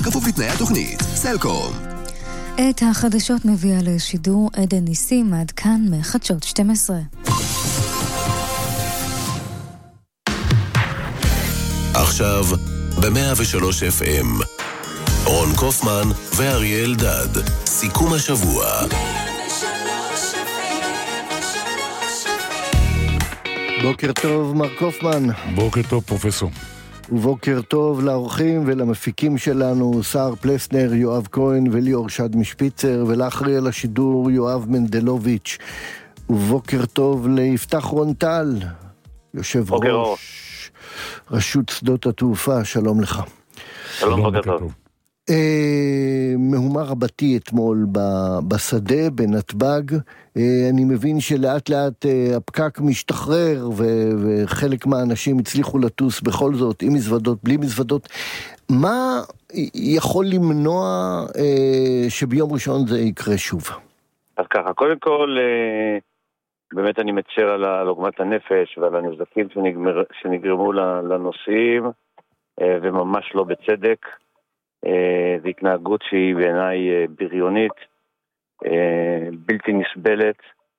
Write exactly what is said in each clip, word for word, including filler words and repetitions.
כפוף לתנאי התוכנית. סלקום. את החדשות מביאה לשידור עדן ניסים, עד כאן מחדשות שתים עשרה. עכשיו ב-מאה ושלוש אף אם רון קופמן ואריה אלדד, סיכום השבוע. בוקר טוב מר קופמן. בוקר טוב פרופסור. ובוקר טוב לאורחים ולמפיקים שלנו, סער פלסנר, יואב כהן וליאור שד משפיצר, ולאחראי על השידור יואב מנדלוביץ'. ובוקר טוב ליפתח רונטל, יושב ראש רשות שדות התעופה. שלום לך. שלום, בוקר טוב. אה, מהומה רבתי אתמול בשדה בנתב"ג. אה, אני מבין שלאט לאט אה, הפקק משתחרר ו- וחלק מהאנשים הצליחו לטוס בכל זאת, עם מזוודות, בלי מזוודות. מה יכול למנוע אה, שביום ראשון זה יקרה שוב? אז ככה, קודם כל אה, באמת אני מצר על עוגמת הנפש ועל הנזקים שנגמר, שנגרמו לנוסעים, אה, וממש לא בצדק. זו התנהגות שהיא בעיניי בריונית, בלתי נסבלת,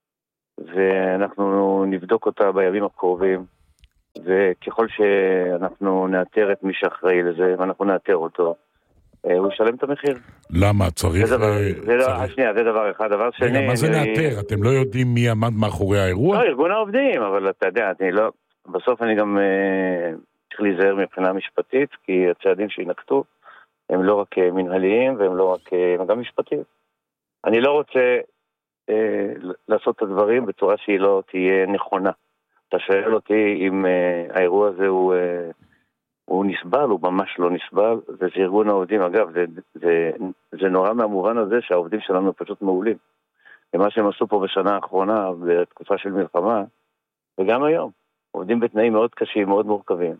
ואנחנו נבדוק אותה בימים הקרובים, וככל שאנחנו נאתר את מי שאחראי לזה, ואנחנו נאתר אותו, הוא ישלם את המחיר. למה? צריך... שנייה, זה דבר אחד. דבר שני... מה זה נאתר? אתם לא יודעים מי עמד מאחורי האירוע? לא, ארגון העובדים, אבל אתה יודע, בסוף אני גם צריך להיזהר מבחינה משפטית, כי הצעדים שינקטו, הם לא רק מנהליים, והם לא רק, הם גם משפטיים. אני לא רוצה אה, לעשות את הדברים בצורה שהיא לא תהיה נכונה. אתה שואל אותי אם אה, האירוע הזה הוא, אה, הוא נסבל, הוא ממש לא נסבל, וזה ארגון העובדים. אגב, זה, זה, זה נורא מהמובן הזה שהעובדים שלנו פשוט מעולים. ומה שהם עשו פה בשנה האחרונה, בתקופה של מלחמה, וגם היום, עובדים בתנאים מאוד קשים, מאוד מורכבים.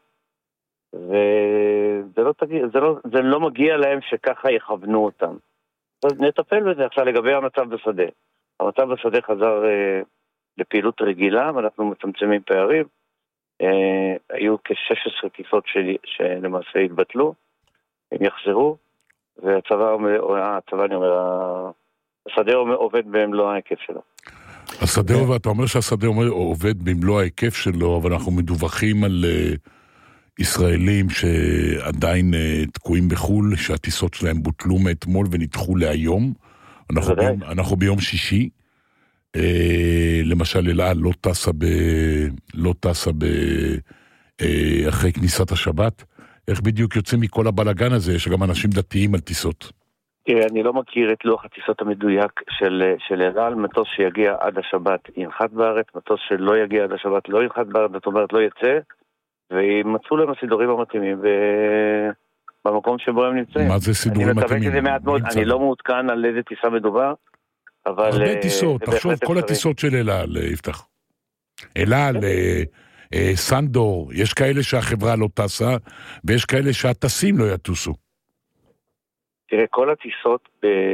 וזה לא, תגיע, זה לא, זה לא מגיע להם שככה יכוונו אותם. אז נטפל בזה. עכשיו לגבי המצב בשדה. המצב בשדה חזר אה, לפעילות רגילה, ואנחנו מצמצמים פערים. אה, היו כ-שש עשרה טיסות של, שלמעשה התבטלו, הם יחזרו, והצבא, הצבא אני אומר, השדה עובד במלוא ההיקף שלו. השדה, ואתה אומר שהשדה עובד במלוא ההיקף שלו, אבל אנחנו מדווחים על... ישראלים שעדיין uh, תקועים בחול, שהטיסות שלהם בוטלו מאתמול ונדחו להיום. אנחנו, ביום, אנחנו ביום שישי. Uh, למשל, אל על לא טסה, ב, לא טסה ב, uh, אחרי כניסת השבת. איך בדיוק יוצאים מכל הבלגן הזה? יש גם אנשים דתיים על טיסות. תראה, אני לא מכיר את לוח הטיסות המדויק של, של אל על. מטוס שיגיע עד השבת ינחת בארץ, מטוס שלא יגיע עד השבת לא ינחת בארץ, זאת אומרת לא יצא. ומצאו להם הסידורים המתאימים במקום שבו הם נמצאים. מה זה סידורים מתאימים? אני לא מעודכן על איזה טיסה מדובר, אבל... הרבה טיסות, תחשוב כל הטיסות של אל על, יפתח. אל על, סנדור, יש כאלה שהחברה לא טסה, ויש כאלה שהטסים לא יטוסו. תראה, כל הטיסות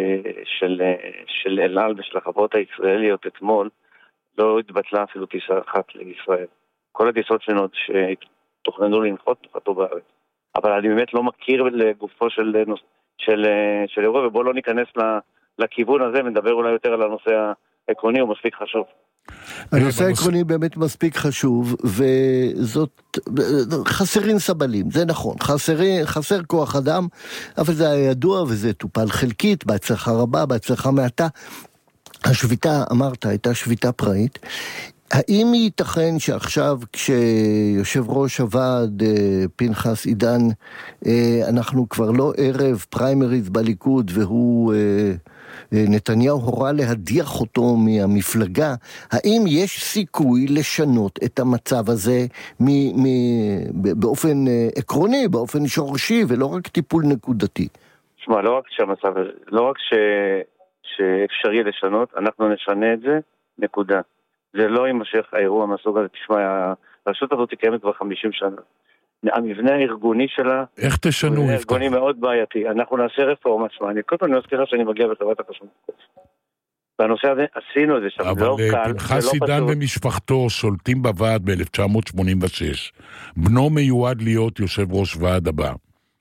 של אל על ושל החברות הישראליות אתמול, לא התבטלה אפילו טיסה אחת לישראל. כל הטיסות שתוכננו לנחות נחתו בארץ. אבל אני באמת לא מכיר לגופו של, של, של אירוע, ובואו לא ניכנס לכיוון הזה, ונדבר אולי יותר על הנושא העקרוני, הוא מספיק חשוב. הנושא העקרוני באמת מספיק חשוב, וזאת, חסרים סבלים, זה נכון, חסרי, חסר כוח אדם, אבל זה היה ידוע, וזה טופל חלקית, בהצלחה רבה, בהצלחה מעטה. השביתה, אמרת, הייתה שביתה פראית. האם ייתכן שעכשיו כשיושב ראש הוועד פנחס עידן, אנחנו כבר לא ערב פריימריז בליכוד, והוא נתניהו הורה להדיח אותו מהמפלגה, האם יש סיכוי לשנות את המצב הזה מ- מ- באופן עקרוני, באופן שורשי, ולא רק טיפול נקודתי? שמע, לא רק שהמצב, לא רק ש... שאפשרי לשנות, אנחנו נשנה את זה, נקודה. זה לא יימשך האירוע מהסוג הזה. תשמע, הרשות הזאת קיימת כבר חמישים שנה. המבנה הארגוני שלה... איך תשנו? זה ארגוני מאוד בעייתי. אנחנו נעשה רפורמה. תשמע, אני כל פעם אני מזכירה שאני מגיע בחברת החשמל. והנושא הזה, עשינו את זה שם. אבל פנחס עידן ומשפחתו שולטים בוועד ב-אלף תשע מאות שמונים ושש. בנו מיועד להיות יושב ראש ועד הבא.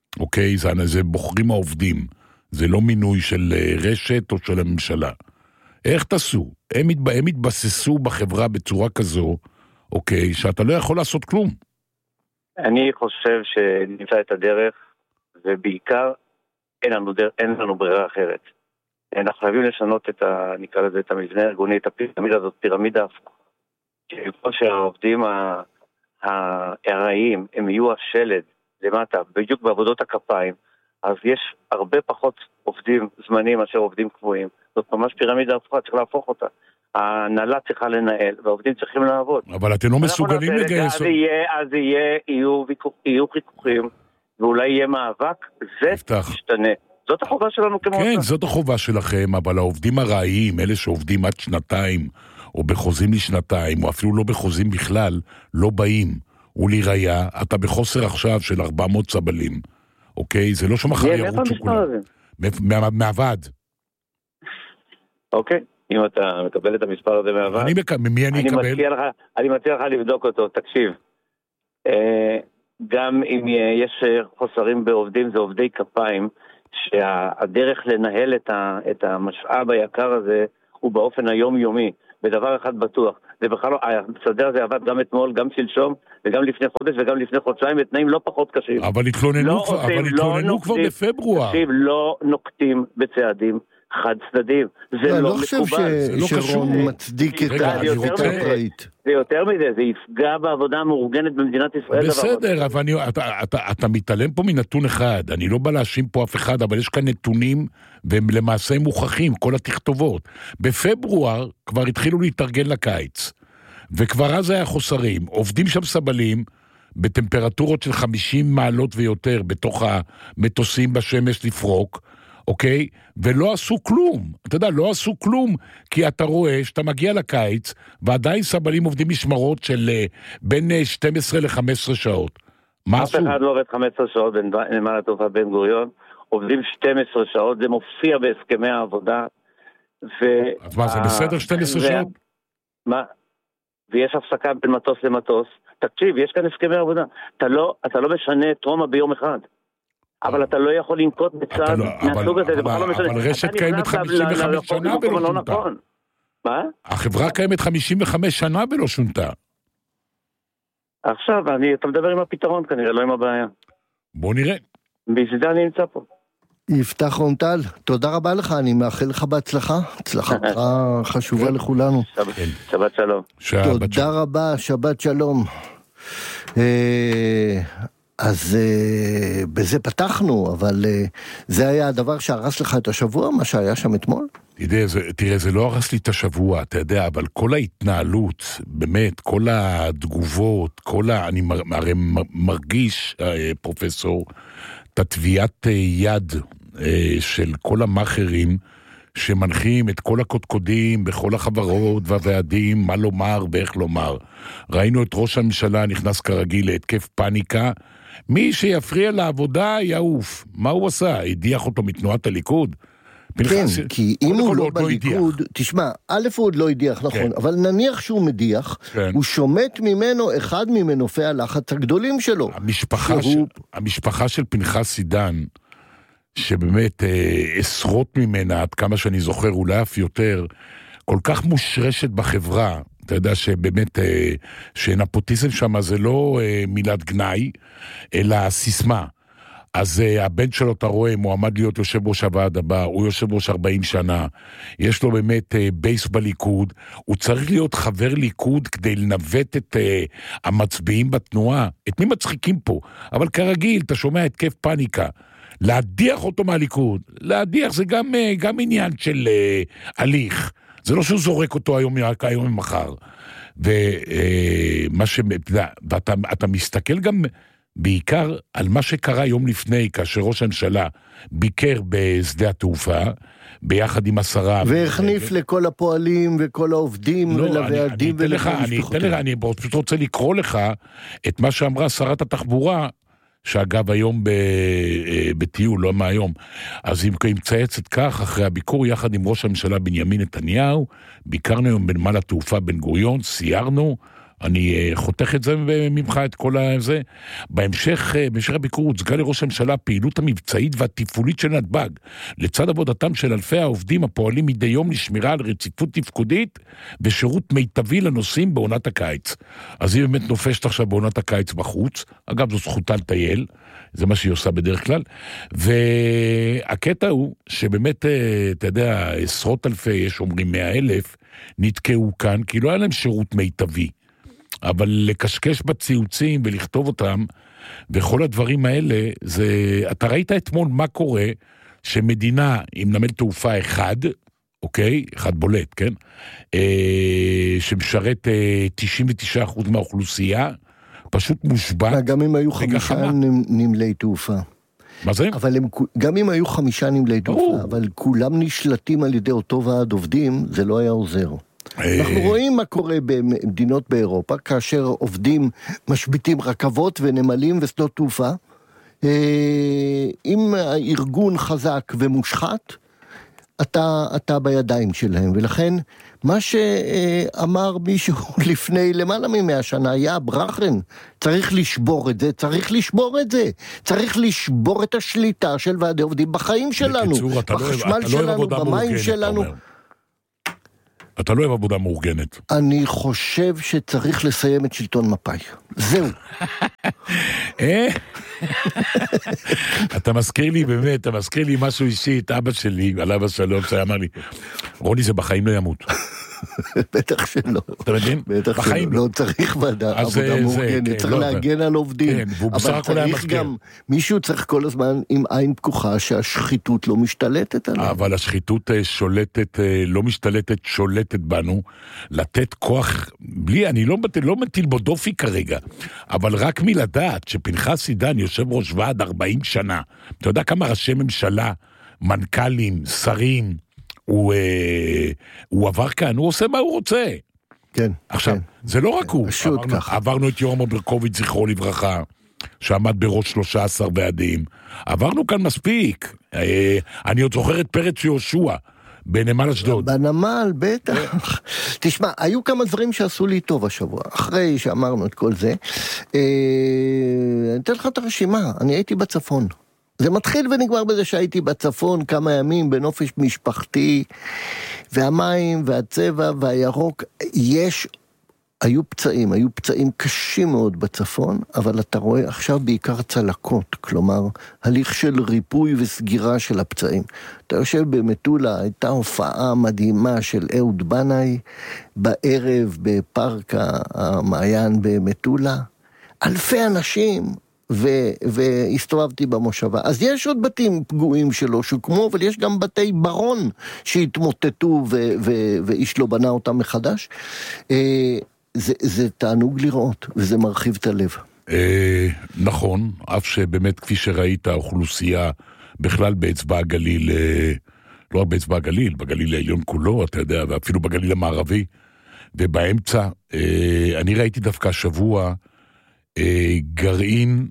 אוקיי? זה, זה בוחרים העובדים. זה לא מינוי של רשת או של הממשלה. איך תעשו? הם, הם התבססו בחברה בצורה כזו, אוקיי, שאתה לא יכול לעשות כלום. אני חושב שנמצא את הדרך, ובעיקר אין לנו, דר... אין לנו ברירה אחרת. אנחנו חייבים לשנות את ה... נקרא לזה, את המבנה הארגוני, את הפירמידה הזאת, פירמידה הפוכה. כמו שהעובדים הרעיים, הם יהיו השלד למטה, בדיוק בעבודות הכפיים, אז יש הרבה פחות עובדים זמנים מאשר עובדים קבועים. זאת ממש פירמידה הפוכה, צריך להפוך אותה. ההנהלה צריכה לנהל, והעובדים צריכים לעבוד. אבל אתם לא מסוגלים לגייס... אז יהיה, אז יהיה, יהיו, יהיו חיכוכים, ואולי יהיה מאבק, זה ישתנה. זאת החובה שלנו כמועצה. כן, זאת החובה שלכם, אבל העובדים הרעיים, אלה שעובדים עד שנתיים, או בחוזים לשנתיים, או אפילו לא בחוזים בכלל, לא באים. ולראיה, אתה בחוסר עכשיו של ארבע מאות סבלים. אוקיי? זה לא שמחר ירוצו כולם. מהוועד. אוקיי. אם אתה מקבל את המספר הזה מהוועד. ממי אני אקבל? אני מציע לך לבדוק אותו. תקשיב. גם אם יש חוסרים בעובדים, זה עובדי כפיים, שהדרך לנהל את המשאב היקר הזה, הוא באופן היומיומי. בדבר אחד בטוח. זה בכלל לא, המסדר הזה עבד גם אתמול, גם שלשום, וגם לפני חודש, וגם לפני חודשיים, בתנאים לא פחות קשים. אבל התלוננו לא כבר, עושים, אבל התלוננו לא כבר נוקטים, בפברואר. תקשיב, לא נוקטים בצעדים חד צדדים. זה לא, לא מקובל. לא חושב שרון מצדיק את העירות הפראית. זה יותר מזה, זה יפגע בעבודה המאורגנת במדינת ישראל. בסדר, אבל אני, אתה, אתה, אתה מתעלם פה מנתון אחד. אני לא בא להאשים פה אף אחד, אבל יש כאן נתונים, והם למעשה מוכחים, כל התכתובות. בפברואר כבר התחילו להתארגן לקיץ. וכבר אז היה חוסרים. עובדים שם סבלים, בטמפרטורות של חמישים מעלות ויותר, בתוך המטוסים בשמש לפרוק, אוקיי? ולא עשו כלום. אתה יודע, לא עשו כלום, כי אתה רואה שאתה מגיע לקיץ, ועדיין סבלים עובדים משמרות של בין שתים עשרה ל-חמש עשרה שעות. מה עשו? אף אחד לא עובד חמש עשרה שעות בנמל התעופה בן גוריון, עובדים שתים עשרה שעות, זה מופיע בהסכמי העבודה. ו... אז מה, זה בסדר שתים עשרה שעות? מה? ויש הפסקה בין מטוס למטוס. תקשיב, יש כאן הסכמי עבודה. אתה לא, אתה לא משנה טרומה ביום אחד. אבל אתה לא יכול לנקוט בצד מהסוג הזה, זה בכלל לא משנה. אבל רשת קיימת חמישים וחמש שנה ולא שונתה. מה? החברה קיימת חמישים וחמש שנה ולא שונתה. עכשיו, אתה מדבר עם הפתרון כנראה, לא עם הבעיה. בוא נראה. בשביל אני נמצא פה. יפתח רון-טל, תודה רבה לך, אני מאחל לך בהצלחה, הצלחה חשובה לכולנו. שבת שלום. תודה רבה, שבת שלום. אז בזה פתחנו, אבל זה היה הדבר שהרס לך את השבוע, מה שהיה שם אתמול? תראה, זה לא הרס לי את השבוע, אתה יודע, אבל כל ההתנהלות, באמת, כל התגובות, כל ה... אני הרי מרגיש, פרופסור, את התביעת יד של כל המאחרים שמנחים את כל הקודקודים בכל החברות והוועדים, מה לומר ואיך לומר. ראינו את ראש הממשלה נכנס כרגיל להתקף פאניקה, מי שיפריע לעבודה יעוף. מה הוא עשה? הדיח אותו מתנועת הליכוד? כן, כי אם הוא לא בליכוד, תשמע, א' הוא עוד לא הדיח, נכון, אבל נניח שהוא מדיח, הוא שומט ממנו אחד ממנופי הלחץ הגדולים שלו. המשפחה של פנחס עידן, שבאמת עשרות ממנה, עד כמה שאני זוכר, אולי אף יותר, כל כך מושרשת בחברה, אתה יודע שבאמת, שנפוטיזם שם זה לא מילת גנאי, אלא סיסמה. אז uh, הבן שלו, אתה רואה, מועמד להיות יושב ראש הוועד הבא, הוא יושב ראש ארבעים שנה, יש לו באמת uh, בייס בליכוד, הוא צריך להיות חבר ליכוד כדי לנווט את uh, המצביעים בתנועה. את מי מצחיקים פה? אבל כרגיל, אתה שומע התקף פאניקה. להדיח אותו מהליכוד, להדיח זה גם, uh, גם עניין של uh, הליך. זה לא שהוא זורק אותו היום, היום ממחר. ומה uh, ש... ואתה אתה מסתכל גם... בעיקר על מה שקרה יום לפני, כאשר ראש הממשלה ביקר בשדה התעופה, ביחד עם השרה... והכניף לכל הפועלים וכל העובדים לא, ולוועדים ולמשפחותיהם. אני פשוט רוצה לקרוא לך את מה שאמרה שרת התחבורה, שאגב היום בטיול, לא מהיום, אז היא מצייצת כך, אחרי הביקור יחד עם ראש הממשלה בנימין נתניהו, ביקרנו היום בנמל התעופה בן גוריון, סיירנו, אני חותך את זה ממך את כל זה. בהמשך, בהמשך הביקור הוצגה לראש הממשלה הפעילות המבצעית והטיפולית של נתב"ג, לצד עבודתם של אלפי העובדים הפועלים מדי יום לשמירה על רציפות תפקודית ושירות מיטבי לנוסעים בעונת הקיץ. אז היא באמת נופשת עכשיו בעונת הקיץ בחוץ, אגב זו זכותה לטייל, זה מה שהיא עושה בדרך כלל, והקטע הוא שבאמת, אתה יודע, עשרות אלפי, יש אומרים מאה אלף, נתקעו כאן, כי לא היה להם שירות מיטבי. אבל לקשקש בציוצים ולכתוב אותם, וכל הדברים האלה, זה, אתה ראית אתמול מה קורה, שמדינה עם נמל תעופה אחד, אוקיי, אחד בולט, כן, אה, שמשרת אה, תשעים ותשעה אחוז מהאוכלוסייה, פשוט מושבת. גם אם היו חמישה נמלי תעופה. מה זה? אבל הם, גם אם היו חמישה נמלי תעופה, אבל כולם נשלטים על ידי אותו ועד עובדים, זה לא היה עוזר. אנחנו רואים מה קורה במדינות באירופה, כאשר עובדים משביתים רכבות ונמלים ושדות תעופה. אם הארגון חזק ומושחת, אתה, אתה בידיים שלהם, ולכן מה שאמר מישהו לפני למעלה ממאה שנה היה ברכן, צריך לשבור את זה, צריך לשבור את זה, צריך לשבור את השליטה של ועדי עובדים בחיים שלנו, בקיצור, בחשמל שלנו, במים שלנו. אתה לא אוהב עבודה מאורגנת. אני חושב שצריך לסיים את שלטון מפאי. זהו. אה? אתה מזכיר לי באמת, אתה מזכיר לי משהו אישי, את אבא שלי, עליו השלום, שאמר לי, רוני זה בחיים לא ימות. בטח שלא. אתה מבין? בטח שלא. לא צריך עבודה מאורגנת, צריך להגן על עובדים. אבל צריך גם, מישהו צריך כל הזמן עם עין פקוחה שהשחיתות לא משתלטת עליו. אבל השחיתות שולטת, לא משתלטת, שולטת בנו, לתת כוח, בלי, אני לא מטיל בו דופי כרגע, אבל רק מלדעת שפנחס עידן יושב ראש ועד ארבעים שנה, אתה יודע כמה ראשי ממשלה, מנכ"לים, שרים, הוא, אה, הוא עבר כאן, הוא עושה מה הוא רוצה. כן. עכשיו, כן. זה לא רק הוא. פשוט עברנו, ככה. עברנו את יורם ברקוביץ' זכרו לברכה, שעמד בראש שלושה עשר ועדים. עברנו כאן מספיק. אה, אני עוד זוכר את פרץ יהושע, בנמל אשדוד. בנמל, בטח. תשמע, היו כמה דברים שעשו לי טוב השבוע, אחרי שאמרנו את כל זה. אה, אני אתן לך את הרשימה, אני הייתי בצפון. זה מתחיל ונגמר בזה שהייתי בצפון כמה ימים בנופש משפחתי, והמים והצבע והירוק, יש, היו פצעים, היו פצעים קשים מאוד בצפון, אבל אתה רואה עכשיו בעיקר צלקות, כלומר, הליך של ריפוי וסגירה של הפצעים. אתה יושב במטולה, הייתה הופעה מדהימה של אהוד בנאי, בערב בפארק המעיין במטולה, אלפי אנשים, ו- והסתובבתי במושבה. אז יש עוד בתים פגועים שלו שוקמו, אבל יש גם בתי ברון שהתמוטטו ו- ו- ואיש לא בנה אותם מחדש. אה, זה, זה תענוג לראות, וזה מרחיב את הלב. אה, נכון, אף שבאמת כפי שראית האוכלוסייה בכלל באצבע הגליל, אה, לא רק באצבע הגליל, בגליל העליון כולו, אתה יודע, ואפילו בגליל המערבי, ובאמצע, אה, אני ראיתי דווקא השבוע אה, גרעין,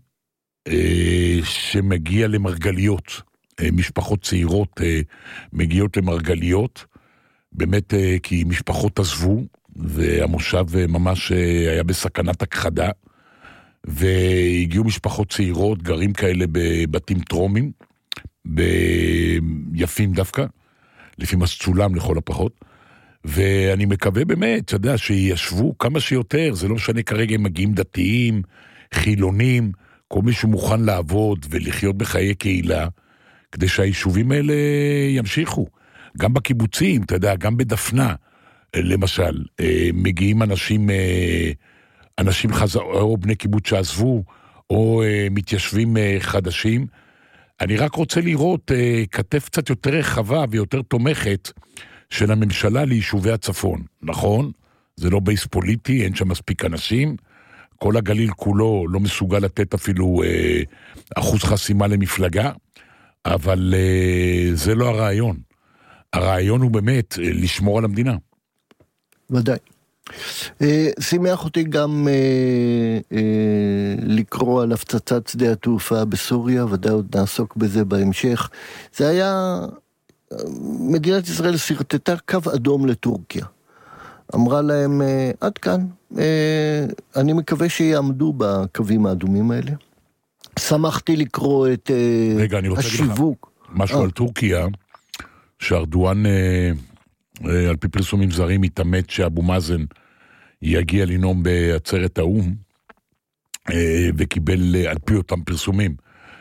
שמגיע למרגליות, משפחות צעירות מגיעות למרגליות, באמת כי משפחות עזבו, והמושב ממש היה בסכנת הכחדה, והגיעו משפחות צעירות, גרים כאלה בבתים טרומים, ביפים דווקא, לפי מה שצולם לכל הפחות, ואני מקווה באמת, אתה יודע, שישבו כמה שיותר, זה לא משנה כרגע אם מגיעים דתיים, חילונים, כל מישהו מוכן לעבוד ולחיות בחיי קהילה, כדי שהיישובים האלה ימשיכו. גם בקיבוצים, אתה יודע, גם בדפנה, למשל, מגיעים אנשים, אנשים חזר, או בני קיבוץ שעזבו, או מתיישבים חדשים. אני רק רוצה לראות כתף קצת יותר רחבה ויותר תומכת של הממשלה ליישובי הצפון. נכון? זה לא בייס פוליטי, אין שם מספיק אנשים, כל הגליל כולו לא מסוגל לתת אפילו אה, אחוז חסימה למפלגה, אבל אה, זה לא הרעיון. הרעיון הוא באמת אה, לשמור על המדינה. ודאי. אה, שימח אותי גם אה, אה, לקרוא על הפצצת שדה התעופה בסוריה, ודאי עוד נעסוק בזה בהמשך. זה היה, מדינת ישראל סרטטה קו אדום לטורקיה. אמרה להם, עד כאן, אני מקווה שיעמדו בקווים האדומים האלה. שמחתי לקרוא את רגע, אני רוצה השיווק. משהו על טורקיה, שארדואן, על פי פרסומים זרים, התאמת שאבו מאזן יגיע לנאום בעצרת האום, וקיבל על פי אותם פרסומים,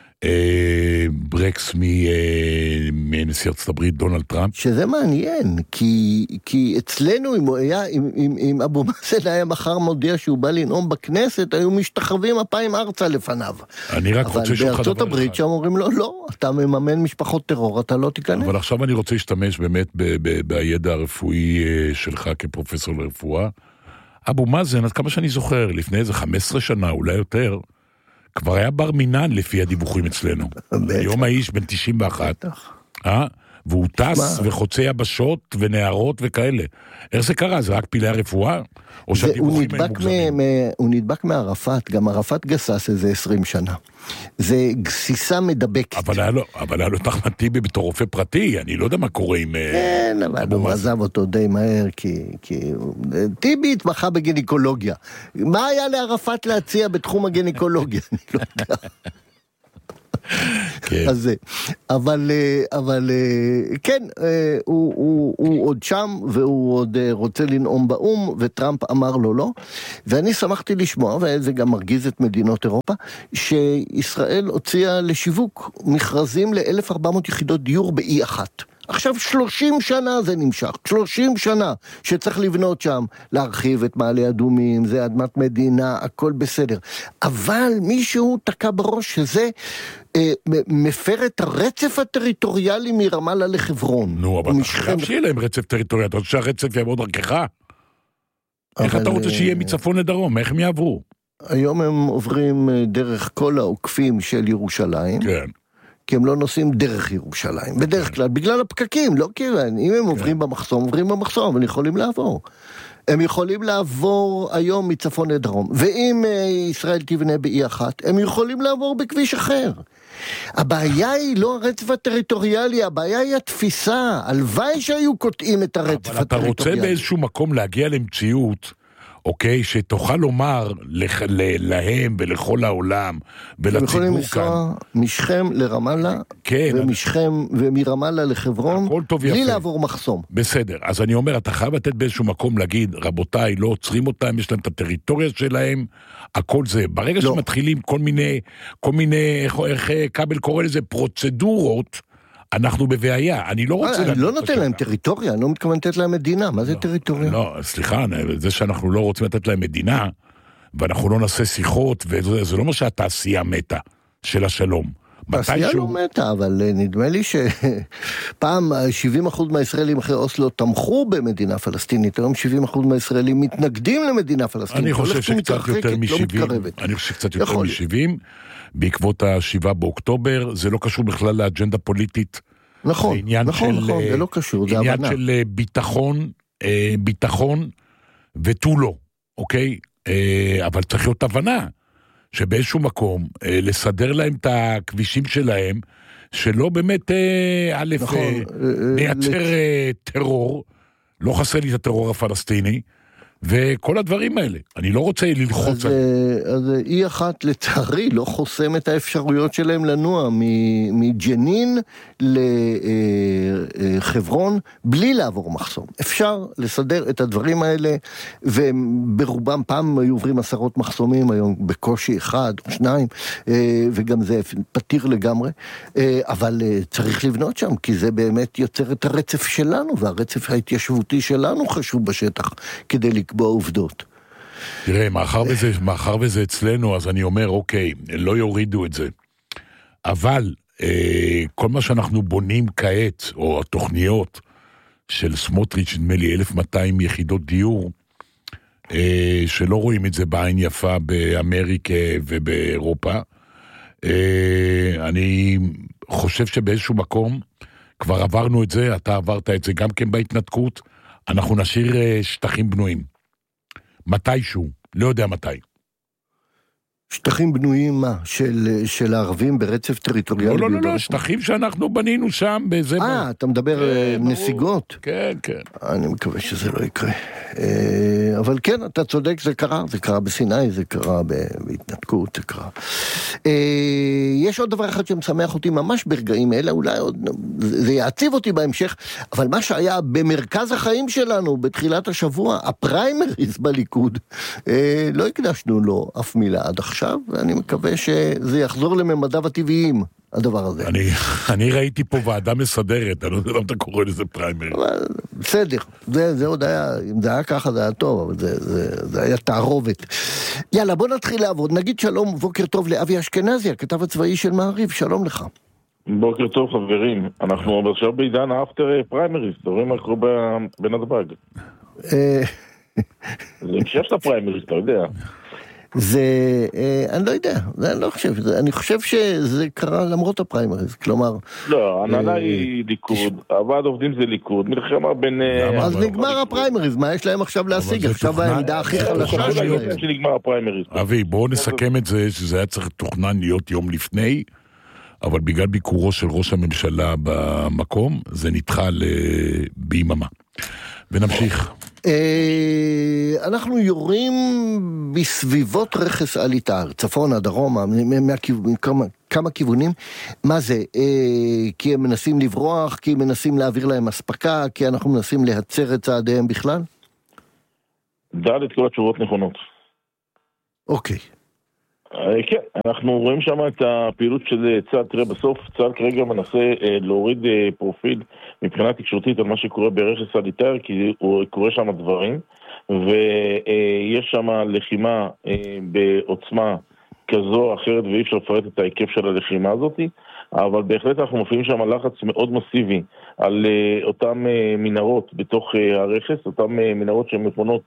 ברקס מנשיא ארצות הברית דונלד טראמפ. שזה מעניין, כי, כי אצלנו אם, היה, אם, אם, אם אבו מאזן היה מחר מודיע שהוא בא לנאום בכנסת, היו משתחווים אפיים ארצה לפניו. אני רק רוצה שוב אבל בארצות הברית שם אומרים לו, לא, אתה מממן משפחות טרור, אתה לא תיכנס. אבל עכשיו אני רוצה להשתמש באמת ב- ב- בידע הרפואי שלך כפרופסור לרפואה. אבו מאזן, עד כמה שאני זוכר, לפני איזה חמש עשרה שנה, אולי יותר, כבר היה בר מינן לפי הדיווחים אצלנו. היום האיש בן תשעים ואחת. אה? והוא טס וחוצה יבשות ונערות וכאלה. איך זה קרה? זה רק פילי הרפואה? או שהדיווחים הם מוגזמים? הוא נדבק מערפאת, גם ערפאת גסס איזה עשרים שנה. זה גסיסה מדבקת. אבל היה לו, אבל היה לו אחמד טיבי בתור רופא פרטי, אני לא יודע מה קורה עם... כן, אבל הוא עזב אותו די מהר, כי, כי טיבי התמחה בגינקולוגיה. מה היה לערפאת להציע בתחום הגינקולוגיה? אני לא יודע. כן. אז, אבל, אבל כן, הוא, הוא, הוא עוד שם, והוא עוד רוצה לנאום באום, וטראמפ אמר לו לא, ואני שמחתי לשמוע, וזה גם מרגיז את מדינות אירופה, שישראל הוציאה לשיווק מכרזים ל-אלף וארבע מאות יחידות דיור באי אחת. עכשיו שלושים שנה זה נמשך, שלושים שנה שצריך לבנות שם, להרחיב את מעלה אדומים, זה אדמת מדינה, הכל בסדר. אבל מישהו תקע בראש שזה אה, מפר את הרצף הטריטוריאלי מרמאללה לחברון. נו, אבל אתה חייב שיהיה להם רצף טריטוריאלי, אתה רוצה שהרצף יעבור דרכך? איך אתה רוצה שיהיה מצפון לדרום? איך הם יעברו? היום הם עוברים דרך כל העוקפים של ירושלים. כן. כי הם לא נוסעים דרך ירושלים, בדרך כלל, בגלל הפקקים, לא כי אם הם עוברים במחסום, עוברים במחסום, אבל יכולים לעבור. הם יכולים לעבור היום מצפון לדרום, ואם ישראל תבנה באי אחת, הם יכולים לעבור בכביש אחר. הבעיה היא לא הרצף הטריטוריאלי, הבעיה היא התפיסה, הלוואי שהיו קוטעים את הרצף הטריטוריאלי. אבל אתה רוצה באיזשהו מקום להגיע למציאות, אוקיי, שתוכל לומר לח, ל, להם ולכל העולם ולציבור כאן. הם יכולים לנסוע משכם לרמאללה, כן, ומשכם ומרמאללה לחברון, בלי לעבור מחסום. בסדר, אז אני אומר, אתה חייב לתת באיזשהו מקום להגיד, רבותיי, לא עוצרים אותם, יש להם את הטריטוריה שלהם, הכל זה. ברגע לא. שמתחילים כל מיני, כל מיני, איך, איך קבל קורא לזה, פרוצדורות, אנחנו בבעיה, אני לא רוצה... אני לא נותן להם טריטוריה, אני לא מתכוון לתת להם מדינה, מה זה טריטוריה? לא, סליחה, זה שאנחנו לא רוצים לתת להם מדינה, ואנחנו לא נעשה שיחות, וזה לא מה שהתעשייה מתה של השלום. התעשייה לא מתה, אבל נדמה לי שפעם שבעים אחוז מהישראלים אחרי אוסלו תמכו במדינה פלסטינית, היום שבעים אחוז מהישראלים מתנגדים למדינה פלסטינית. אני חושב שקצת יותר מ-שבעים, אני חושב שקצת יותר מ-שבעים, בעקבות השבעה באוקטובר, זה לא קשור בכלל לאג'נדה פוליטית. נכון, נכון, נכון, זה לא קשור, זה הבנה. עניין של ביטחון, ביטחון ותו לא, אוקיי? אבל צריך להיות הבנה, שבאיזשהו מקום, לסדר להם את הכבישים שלהם, שלא באמת, א', מייצר טרור, לא חסר לי את הטרור הפלסטיני, וכל הדברים האלה, אני לא רוצה ללחוץ על... אז אי אחת לצערי לא חוסם את האפשרויות שלהם לנוע מג'נין לחברון בלי לעבור מחסום. אפשר לסדר את הדברים האלה, וברובם פעם היו עוברים עשרות מחסומים, היום בקושי אחד או שניים, וגם זה פתיר לגמרי, אבל צריך לבנות שם, כי זה באמת יוצר את הרצף שלנו, והרצף ההתיישבותי שלנו חשוב בשטח, כדי לקבוע עובדות. תראה, מאחר וזה, מאחר וזה אצלנו, אז אני אומר, אוקיי, לא יורידו את זה. אבל אה, כל מה שאנחנו בונים כעת, או התוכניות של סמוטריץ', נדמה לי אלף ומאתיים יחידות דיור, אה, שלא רואים את זה בעין יפה באמריקה ובאירופה, אה, אני חושב שבאיזשהו מקום, כבר עברנו את זה, אתה עברת את זה גם כן בהתנתקות, אנחנו נשאיר אה, שטחים בנויים. מתישהו, לא יודע מתי. שטחים בנויים מה? של, של הערבים ברצף טריטוריאלי? לא, לא, לא, לא, שטחים שאנחנו בנינו שם באיזה... אה, אתה מדבר נסיגות? כן, כן. אני מקווה שזה לא יקרה. אבל כן, אתה צודק, זה קרה. זה קרה בסיני, זה קרה בהתנתקות, זה קרה. יש עוד דבר אחד שמשמח אותי ממש ברגעים אלה, אולי עוד... זה יעציב אותי בהמשך, אבל מה שהיה במרכז החיים שלנו בתחילת השבוע, הפריימריז בליכוד, לא הקדשנו לו אף מילה עד עכשיו. עכשיו, ואני מקווה שזה יחזור לממדיו הטבעיים, הדבר הזה. אני, אני ראיתי פה ועדה מסדרת, אני לא יודע למה אתה קורא לזה פריימריז. בסדר, זה, זה עוד היה, אם זה היה ככה זה היה טוב, אבל זה, זה, זה היה תערובת. יאללה, בוא נתחיל לעבוד. נגיד שלום, בוקר טוב לאבי אשכנזי, הכתב הצבאי של מעריב, שלום לך. בוקר טוב חברים, אנחנו עכשיו בעידן האפטר פריימריז, תוראים מה קורה בנתב"ג. זה המשך של הפריימריז, אתה יודע. זה, אני לא יודע, אני לא חושב, אני חושב שזה קרה למרות הפריימריז, כלומר... לא, הנהלה היא ליכוד, הוועד עובדים זה ליכוד, מלחמה בין... אז נגמר הפריימריז, מה יש להם עכשיו להשיג? עכשיו העמדה הכי חלשה שלהם. שנגמר הפריימריז. אבי, בואו נסכם את זה, שזה היה צריך תוכנן להיות יום לפני, אבל בגלל ביקורו של ראש הממשלה במקום, זה נדחה ביממה. ונמשיך. אנחנו יורים בסביבות רכס אליטר, צפונה, דרומה, כמה כיוונים. מה זה? כי הם מנסים לברוח, כי הם מנסים להעביר להם הספקה, כי אנחנו מנסים להצר את צעדיהם בכלל? דעת את כל התשובות נכונות. אוקיי. כן, אנחנו רואים שם את הפעילות של צה"ל. תראה, בסוף צה"ל כרגע מנסה להוריד פרופיל מבחינה תקשורתית על מה שקורה ברכס אליטר, כי הוא קורה שם דברים, ויש שם לחימה בעוצמה כזו או אחרת, ואי אפשר לפרט את ההיקף של הלחימה הזאת, אבל בהחלט אנחנו מפעילים שם לחץ מאוד מסיבי על אותם מנהרות בתוך הרכס, אותם מנהרות שהן מכונות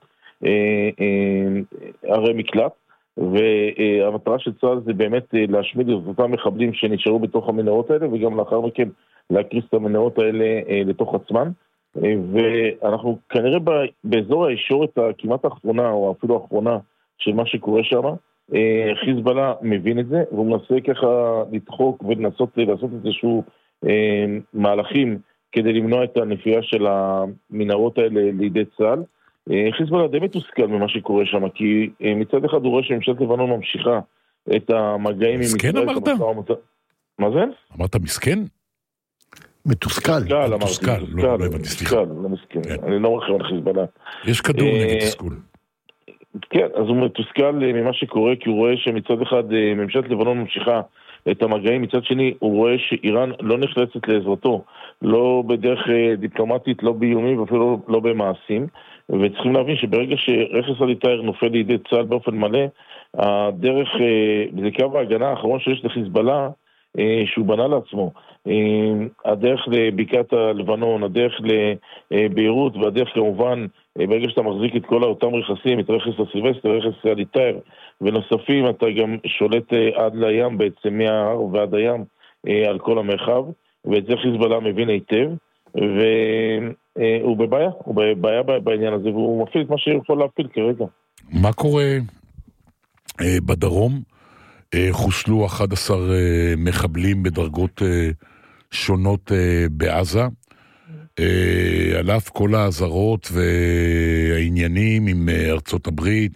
ערי מקלט, והמטרה של צה"ל זה באמת להשמיד את אותם מחבלים שנשארו בתוך המנהרות האלה, וגם לאחר מכן להקריס את המנהרות האלה לתוך עצמן. ואנחנו כנראה באזור הישורת הכמעט האחרונה, או אפילו האחרונה של מה שקורה שם, חיזבאללה מבין את זה, והוא מנסה ככה לדחוק ולנסות לעשות איזשהו מהלכים כדי למנוע את הנפייה של המנהרות האלה לידי צה"ל. חיזבאללה די מתוסכל ממה שקורה שם, כי מצד אחד הוא רואה שממשלת לבנון ממשיכה את המגעים עם מסכן אמרת? מה זה? אמרת מסכן? מתוסכל. מתוסכל, לא הבנתי, סליחה. לא מסכן, אני לא מרחיב על חיזבאללה. יש כדור נגד תסכול. כן, אז הוא מתוסכל ממה שקורה, כי הוא רואה שמצד אחד ממשלת לבנון ממשיכה את המגעים, מצד שני הוא רואה שאיראן לא נחלצת לעזרתו, לא בדרך דיפלומטית, לא באיומים ואפילו לא במעשים, וצריכים להבין שברגע שרכס אליטר נופל לידי צה"ל באופן מלא, הדרך, זה קו ההגנה האחרון שיש לחיזבאללה, שהוא בנה לעצמו, הדרך לבקעת הלבנון, הדרך לביירות, והדרך כמובן, ברגע שאתה מחזיק את כל אותם רכסים, את רכס הסילבסטר, רכס אליטר, ונוספים, אתה גם שולט עד לים בעצם, מההר ועד הים, על כל המרחב, ואת זה חיזבאללה מבין היטב, והוא בבעיה, הוא בבעיה בעניין הזה, והוא מפעיל את מה שיכול להפעיל כרגע. מה קורה בדרום? חוסלו אחד עשר מחבלים בדרגות שונות בעזה, על אף כל העזרות והעניינים עם ארצות הברית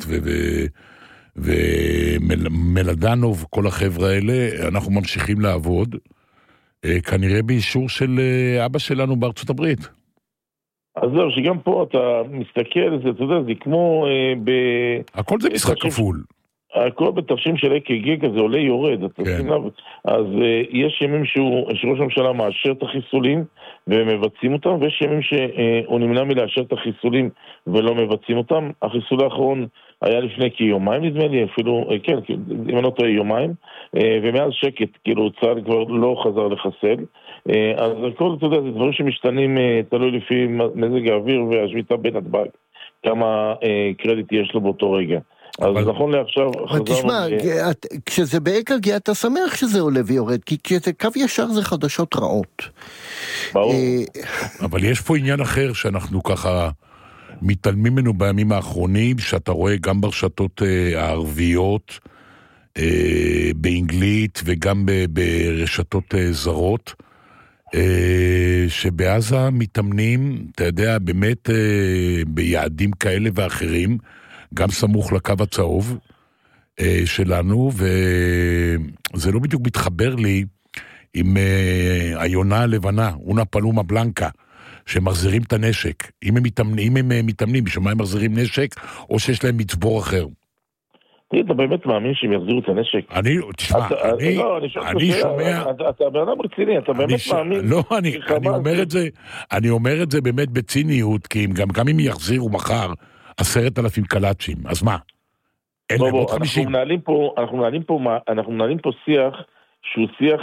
ומלדנוב, כל החבר'ה האלה, אנחנו ממשיכים לעבוד, כנראה באישור של אבא שלנו בארצות הברית. אז זהו, שגם פה אתה מסתכל, זה, אתה יודע, זה כמו... ב... הכל זה משחק כפול. הכל בתרשים של אק"ג כזה עולה יורד, אתה כן. לב, אז uh, יש ימים שהוא, שראש הממשלה מאשר את החיסולים ומבצעים אותם, ויש ימים שהוא נמנע מלאשר את החיסולים ולא מבצעים אותם. החיסול האחרון היה לפני כיומיים, נדמה לי, אפילו, כן, אם אני לא טועה יומיים, uh, ומאז שקט, כאילו צה"ל כבר לא חזר לחסל, uh, אז הכל, אתה יודע, זה דברים שמשתנים, uh, תלוי לפי מזג האוויר והשביתה בנתב"ג, כמה uh, קרדיט יש לו באותו רגע. אז נכון לעכשיו... תשמע, כשזה באק"ג אתה שמח שזה עולה ויורד, כי כשזה קו ישר זה חדשות רעות. ברור. אבל יש פה עניין אחר שאנחנו ככה מתעלמים ממנו בימים האחרונים, שאתה רואה גם ברשתות הערביות, אה, באנגלית וגם ב- ברשתות אה, זרות, אה, שבעזה מתאמנים, אתה יודע, באמת אה, ביעדים כאלה ואחרים, גם סמוך לקו הצהוב אה, שלנו, וזה לא בדיוק מתחבר לי עם אה, היונה הלבנה, אונה פלומה בלנקה, שמחזירים את הנשק. אם הם מתאמנים, אם הם מתאמנים, בשביל הם מחזירים נשק, או שיש להם מצבור אחר. אתה באמת מאמין שהם יחזירו את הנשק? אני, תשמע, אני שומע... אתה בן אדם רציני, אתה באמת מאמין? לא, אני אומר את זה, אני אומר את זה באמת בציניות, כי גם אם יחזירו מחר עשרת אלפים קלאצ'ים, אז מה? אין להם עוד חמישים. אנחנו מנהלים פה שיח, שהוא שיח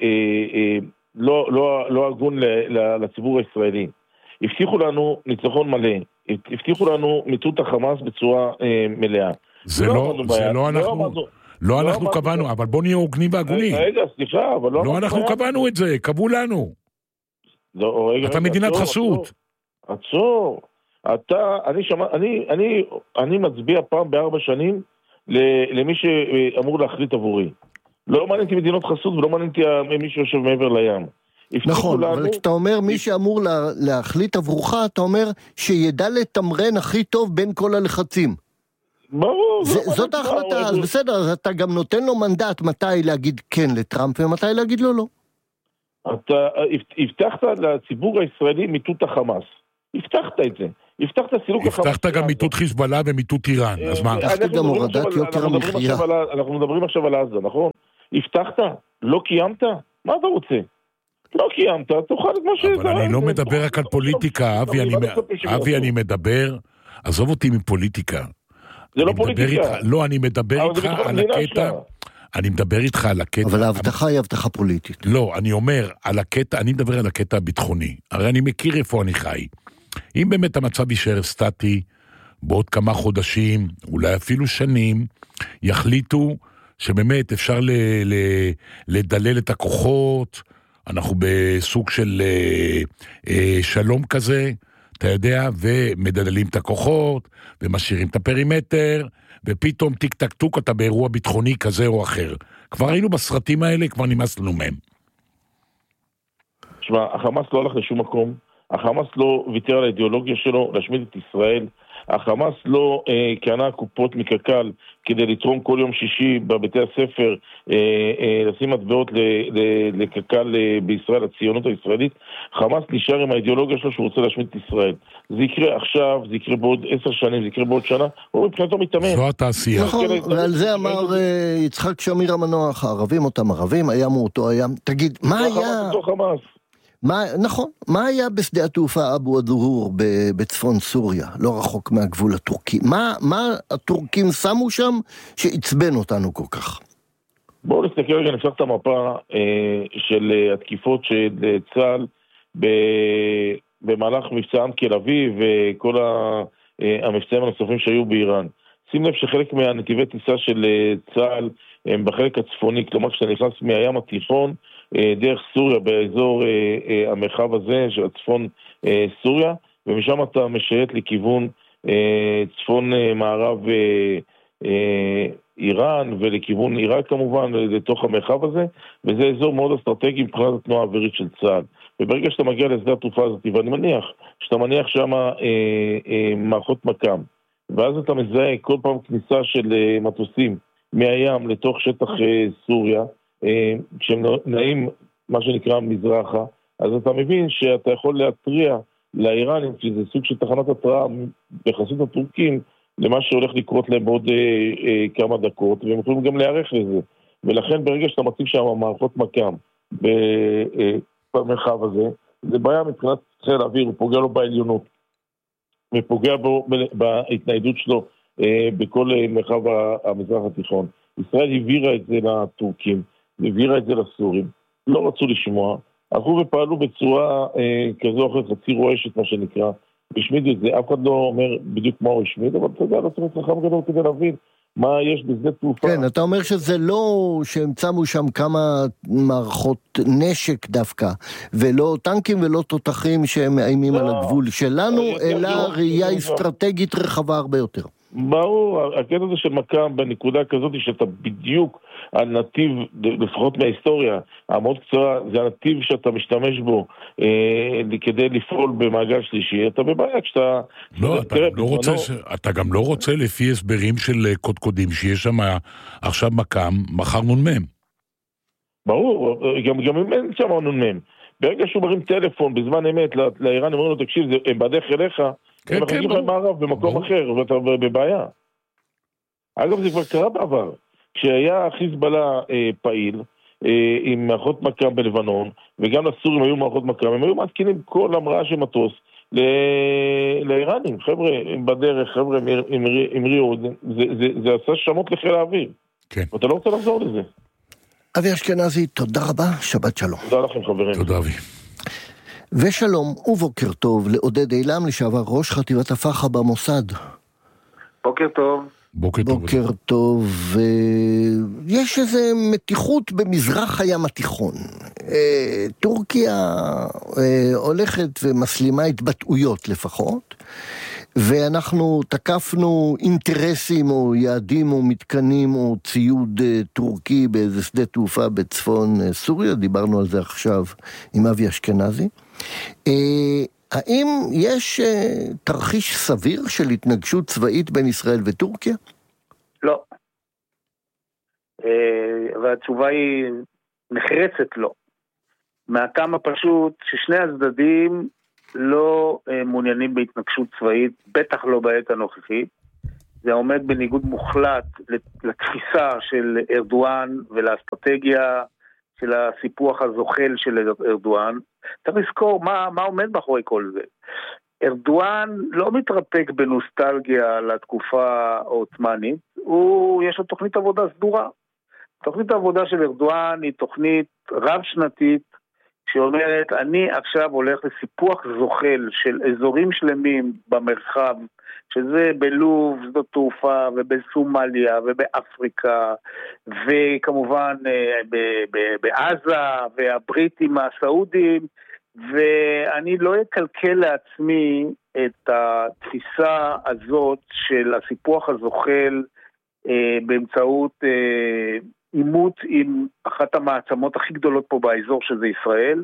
לא הגון לציבור הישראלי. הבטיחו לנו ניצחון מלא, הבטיחו לנו מיטוט החמאס בצורה מלאה. זה לא, זה לא אנחנו, לא אנחנו קבענו, אבל בוא נהיה הוגנים והגונים. רגע, סליחה, אבל לא... לא אנחנו קבענו את זה, קבעו לנו. אתה מדינת חסות. עצור. אתה, אני שמע, אני, אני, אני מצביע פעם בארבע שנים למי שאמור להחליט עבורי. לא מעניינתי מדינות חסות ולא מעניינתי מי שיושב מעבר לים. נכון, אבל כשאתה אומר מי שאמור להחליט עבורך, אתה אומר שידע לתמרן הכי טוב בין כל הלחצים. ברור. זאת ההחלטה, אז בסדר, אז אתה גם נותן לו מנדט מתי להגיד כן לטראמפ ומתי להגיד לו לא. אתה הבטחת לציבור הישראלי מיטוט החמאס. הבטחת את זה. הבטחת סילוק החמאס. הבטחת גם מיטוט חיזבאללה ומיטוט איראן, אז מה? הבטחת גם הורדת יוקר המחיה. אנחנו מדברים עכשיו על עזה, נכון? הבטחת? לא קיימת? מה אתה רוצה? לא קיימת, תוכל את מה ש... אבל אני לא מדבר רק על פוליטיקה, אבי, אני מדבר, עזוב אותי מפוליטיקה. זה לא פוליטיקה. לא, אני מדבר איתך על הקטע, אני מדבר איתך על הקטע... אבל ההבטחה היא הבטחה פוליטית. לא, אני אומר, על הקטע, אני מדבר על הקטע הביטחוני. הרי אני מכיר איפה אני חי. אם באמת המצב יישאר סטטי, בעוד כמה חודשים, אולי אפילו שנים, יחליטו שבאמת אפשר ל- ל- לדלל את הכוחות, אנחנו בסוג של אה, אה, שלום כזה, אתה יודע, ומדללים את הכוחות, ומשאירים את הפרימטר, ופתאום טיק טק טוק אתה באירוע ביטחוני כזה או אחר. כבר היינו בסרטים האלה, כבר נמאס לנו מהם. תשמע, החמאס לא הלך לשום מקום, החמאס לא ויתר על האידיאולוגיה שלו להשמיד את ישראל, החמאס לא אה, קנה קופות מקקל כדי לתרום כל יום שישי בבתי הספר, אה, אה, לשים מטבעות לקקל אה, בישראל, הציונות הישראלית. חמאס נשאר עם האידיאולוגיה שלו שהוא רוצה להשמיד את ישראל. זה יקרה עכשיו, זה יקרה בעוד עשר שנים, זה יקרה בעוד שנה, הוא מבחינתו מתאמן. זו התעשייה. נכון, ועל זה אמר יצחק שמיר המנוח, הערבים אותם ערבים, הים הוא אותו הים. תגיד, מה היה... מה, נכון, מה היה בשדה התעופה אבו א-דוהור בצפון סוריה, לא רחוק מהגבול הטורקי? מה, מה הטורקים שמו שם שעצבן אותנו כל כך? בואו נסתכל רגע, נפתח את המפה אה, של אה, התקיפות של אה, צה"ל ב, במהלך מבצע עם תל אביב וכל ה, אה, המבצעים הנוספים שהיו באיראן. שים לב שחלק מהנתיבי טיסה של אה, צה"ל הם בחלק הצפוני, כלומר כשאתה נכנס מהים התיכון, דרך סוריה, באזור אה, אה, המרחב הזה של הצפון אה, סוריה, ומשם אתה משייט לכיוון אה, צפון אה, מערב אה, אה, איראן, ולכיוון עיראק כמובן, לתוך המרחב הזה, וזה אזור מאוד אסטרטגי מבחינת התנועה האווירית של צה"ל. וברגע שאתה מגיע לשדה התעופה הזאת, ואני מניח שאתה מניח שם אה, אה, מערכות מקם, ואז אתה מזהה כל פעם כניסה של אה, מטוסים מהים לתוך שטח אה, סוריה, כשהם נעים מה שנקרא מזרחה, אז אתה מבין שאתה יכול להטריע לאיראנים, שזה סוג של תחנת התראה בחסות הטורקים, למה שהולך לקרות להם בעוד אה, אה, כמה דקות, והם יכולים גם להיערך לזה. ולכן ברגע שאתה מציב שם מערכות מקם במרחב הזה, זה בעיה מבחינת חיל האוויר, הוא פוגע לו בעליונות, ופוגע בו בהתניידות שלו אה, בכל אה, מרחב המזרח התיכון. ישראל העבירה את זה לטורקים, העבירה את זה לסורים, לא רצו לשמוע, הלכו ופעלו בצורה אה, כזו או אחרת, חצי רועשת מה שנקרא, והשמידו את זה, אף אחד לא אומר בדיוק מה הוא השמיד, אבל אתה יודע, לא צריך חכם גדול כדי להבין מה יש בשדה תעופה. כן, אתה אומר שזה לא שהם צמו שם כמה מערכות נשק דווקא, ולא טנקים ולא תותחים שהם מאיימים על הגבול שלנו, אלא ראייה אסטרטגית רחבה הרבה יותר. ברור, הקטע הזה של מקם בנקודה כזאת שאתה בדיוק הנתיב, לפחות מההיסטוריה, המאוד קצרה, זה הנתיב שאתה משתמש בו אה, כדי לפעול במעגל שלישי, אתה בבעיה כשאתה... לא, אתה, גם לא רוצה, אתה גם לא רוצה לפי הסברים של קודקודים, שיש שם עכשיו מקם, מחר נ"מ. ברור, גם, גם אם אין שם נ"מ. ברגע שהוא מרים טלפון בזמן אמת לאיראן, אומרים לו, תקשיב, הם בדרך אליך, כן, הם מחכים לך מערב במקום ברור. אחר, ואתה בבעיה. אגב, זה כבר קרה בעבר. כשהיה חיזבאללה אה, פעיל, אה, עם מערכות מקם בלבנון, וגם לסורים היו מערכות מקם, הם היו מתקינים כל המראה של מטוס ל- לאיראנים. חבר'ה, בדרך, חבר'ה, המריאו, זה, זה, זה, זה עשה שמות לחיל האוויר. כן. ואתה לא רוצה לחזור לזה. אבי אשכנזי, תודה רבה, שבת שלום. תודה לכם חברים. תודה אבי. ושלום ובוקר טוב לעודד אילם, לשעבר ראש חטיבת הפחה במוסד. בוקר טוב. בוקר טוב. בוקר טוב. יש איזו מתיחות במזרח הים התיכון. טורקיה הולכת ומסלימה התבטאויות לפחות, ואנחנו תקפנו אינטרסים או יעדים או מתקנים או ציוד טורקי באיזה שדה תעופה בצפון סוריה, דיברנו על זה עכשיו עם אבי אשכנזי. האם יש תרחיש סביר של התנגשות צבאית בין ישראל וטורקיה? לא. והתשובה היא נחרצת לא. מהטעם הפשוט ששני הצדדים לא מעוניינים בהתנגשות צבאית, בטח לא בעת הנוכחית. זה עומד בניגוד מוחלט לתפיסה של ארדואן ולאסטרטגיה של הסיפוח הזוחל של ארדואן. צריך לזכור מה, מה עומד מאחורי כל זה. ארדואן לא מתרפק בנוסטלגיה לתקופה העות'מאנית, הוא, יש לו תוכנית עבודה סדורה. תוכנית העבודה של ארדואן היא תוכנית רב-שנתית, שאומרת, אני עכשיו הולך לסיפוח זוחל של אזורים שלמים במרחב, שזה בלוב, שדות תעופה, ובסומליה, ובאפריקה, וכמובן בעזה, והבריטים הסעודים, ואני לא אקלקל לעצמי את התפיסה הזאת של הסיפוח הזוחל באמצעות עימות עם אחת המעצמות הכי גדולות פה באזור, שזה ישראל,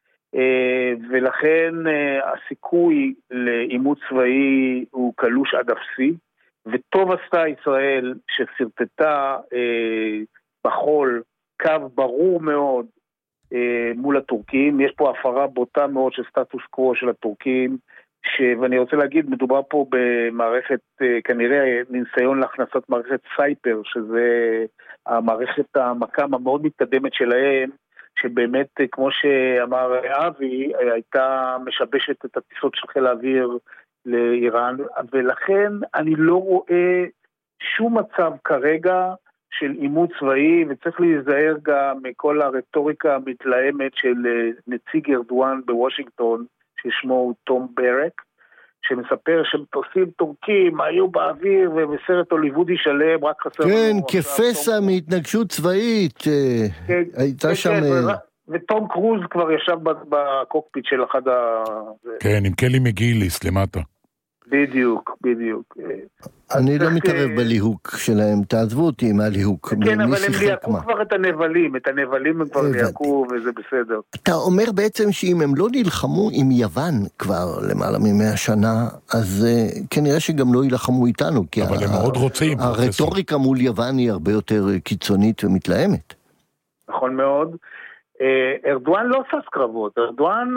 ולכן הסיכוי לעימות צבאי הוא קלוש עד אפסי, וטוב עשתה ישראל שסרטטה בחול קו ברור מאוד מול הטורקים. יש פה הפרה בוטה מאוד של סטטוס קוו של הטורקים, ש... ואני רוצה להגיד, מדובר פה במערכת, כנראה ניסיון להכנסת מערכת סייפר, שזה המערכת המקם המאוד מתקדמת שלהם, שבאמת, כמו שאמר אבי, הייתה משבשת את הטיסות של חיל האוויר לאיראן, ולכן אני לא רואה שום מצב כרגע של עימות צבאי, וצריך להיזהר גם מכל הרטוריקה המתלהמת של נציג ארדואן בוושינגטון, ששמו הוא תום ברק, שמספר שמטוסים טורקים היו באוויר ובסרט הוליוודי שלם, רק חסר... כן, כפסע מהתנגשות צבאית, כן, הייתה כן, שם... כן, וטום קרוז כבר ישב בקוקפיט של אחד ה... כן, עם קלי מגיליס למטה. בדיוק, בדיוק. אני לא מתערב בליהוק שלהם, תעזבו אותי עם הליהוק. כן, אבל הם ליהקו כבר את הנבלים, את הנבלים הם כבר ליהקו וזה בסדר. אתה אומר בעצם שאם הם לא נלחמו עם יוון כבר למעלה ממאה שנה, אז כנראה שגם לא ילחמו איתנו, כי אבל הם מאוד רוצים. הרטוריקה מול יוון היא הרבה יותר קיצונית ומתלהמת. נכון מאוד. ארדואן לא עושה קרבות, ארדואן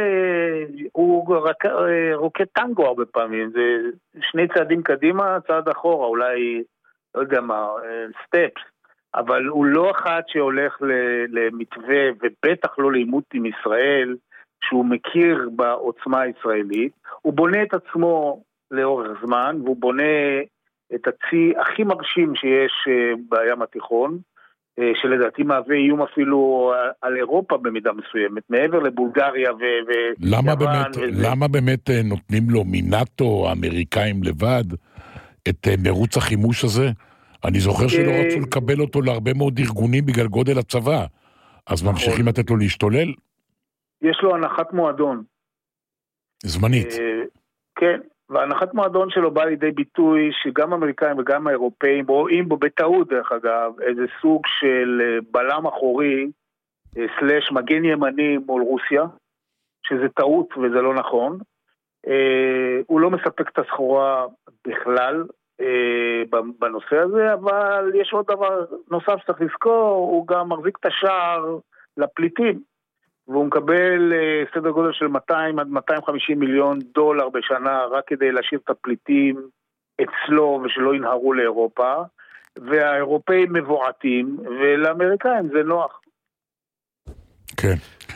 הוא רוקט טנגו הרבה פעמים, זה שני צעדים קדימה, צעד אחורה, אולי, לא יודע מה, סטפס, אבל הוא לא אחד שהולך למתווה, ובטח לא לעימות עם ישראל, שהוא מכיר בעוצמה הישראלית, הוא בונה את עצמו לאורך זמן, והוא בונה את הצי הכי מרשים שיש בים התיכון, שלדעתי מהווה איום אפילו על אירופה במידה מסוימת, מעבר לבולגריה ויוון. למה באמת, למה באמת נותנים לו מנאטו, האמריקאים לבד, את מרוץ החימוש הזה? אני זוכר שלא רצו לקבל אותו להרבה מאוד ארגונים בגלל גודל הצבא, אז ממשיכים לתת לו להשתולל? יש לו הנחת מועדון. זמנית. כן, והנחת מועדון שלו בא לידי ביטוי שגם האמריקאים וגם האירופאים רואים בו בטעות דרך אגב איזה סוג של בלם אחורי סלש מגן ימני מול רוסיה, שזה טעות וזה לא נכון. הוא לא מספק את הסחורה בכלל בנושא הזה, אבל יש עוד דבר נוסף שצריך לזכור, הוא גם מחזיק את השער לפליטים, והוא מקבל סדר גודל של מאתיים עד מאתיים וחמישים מיליון דולר בשנה, רק כדי להשאיר את הפליטים אצלו ושלא ינהרו לאירופה, והאירופאים מבועטים, ולאמריקאים זה נוח. כן.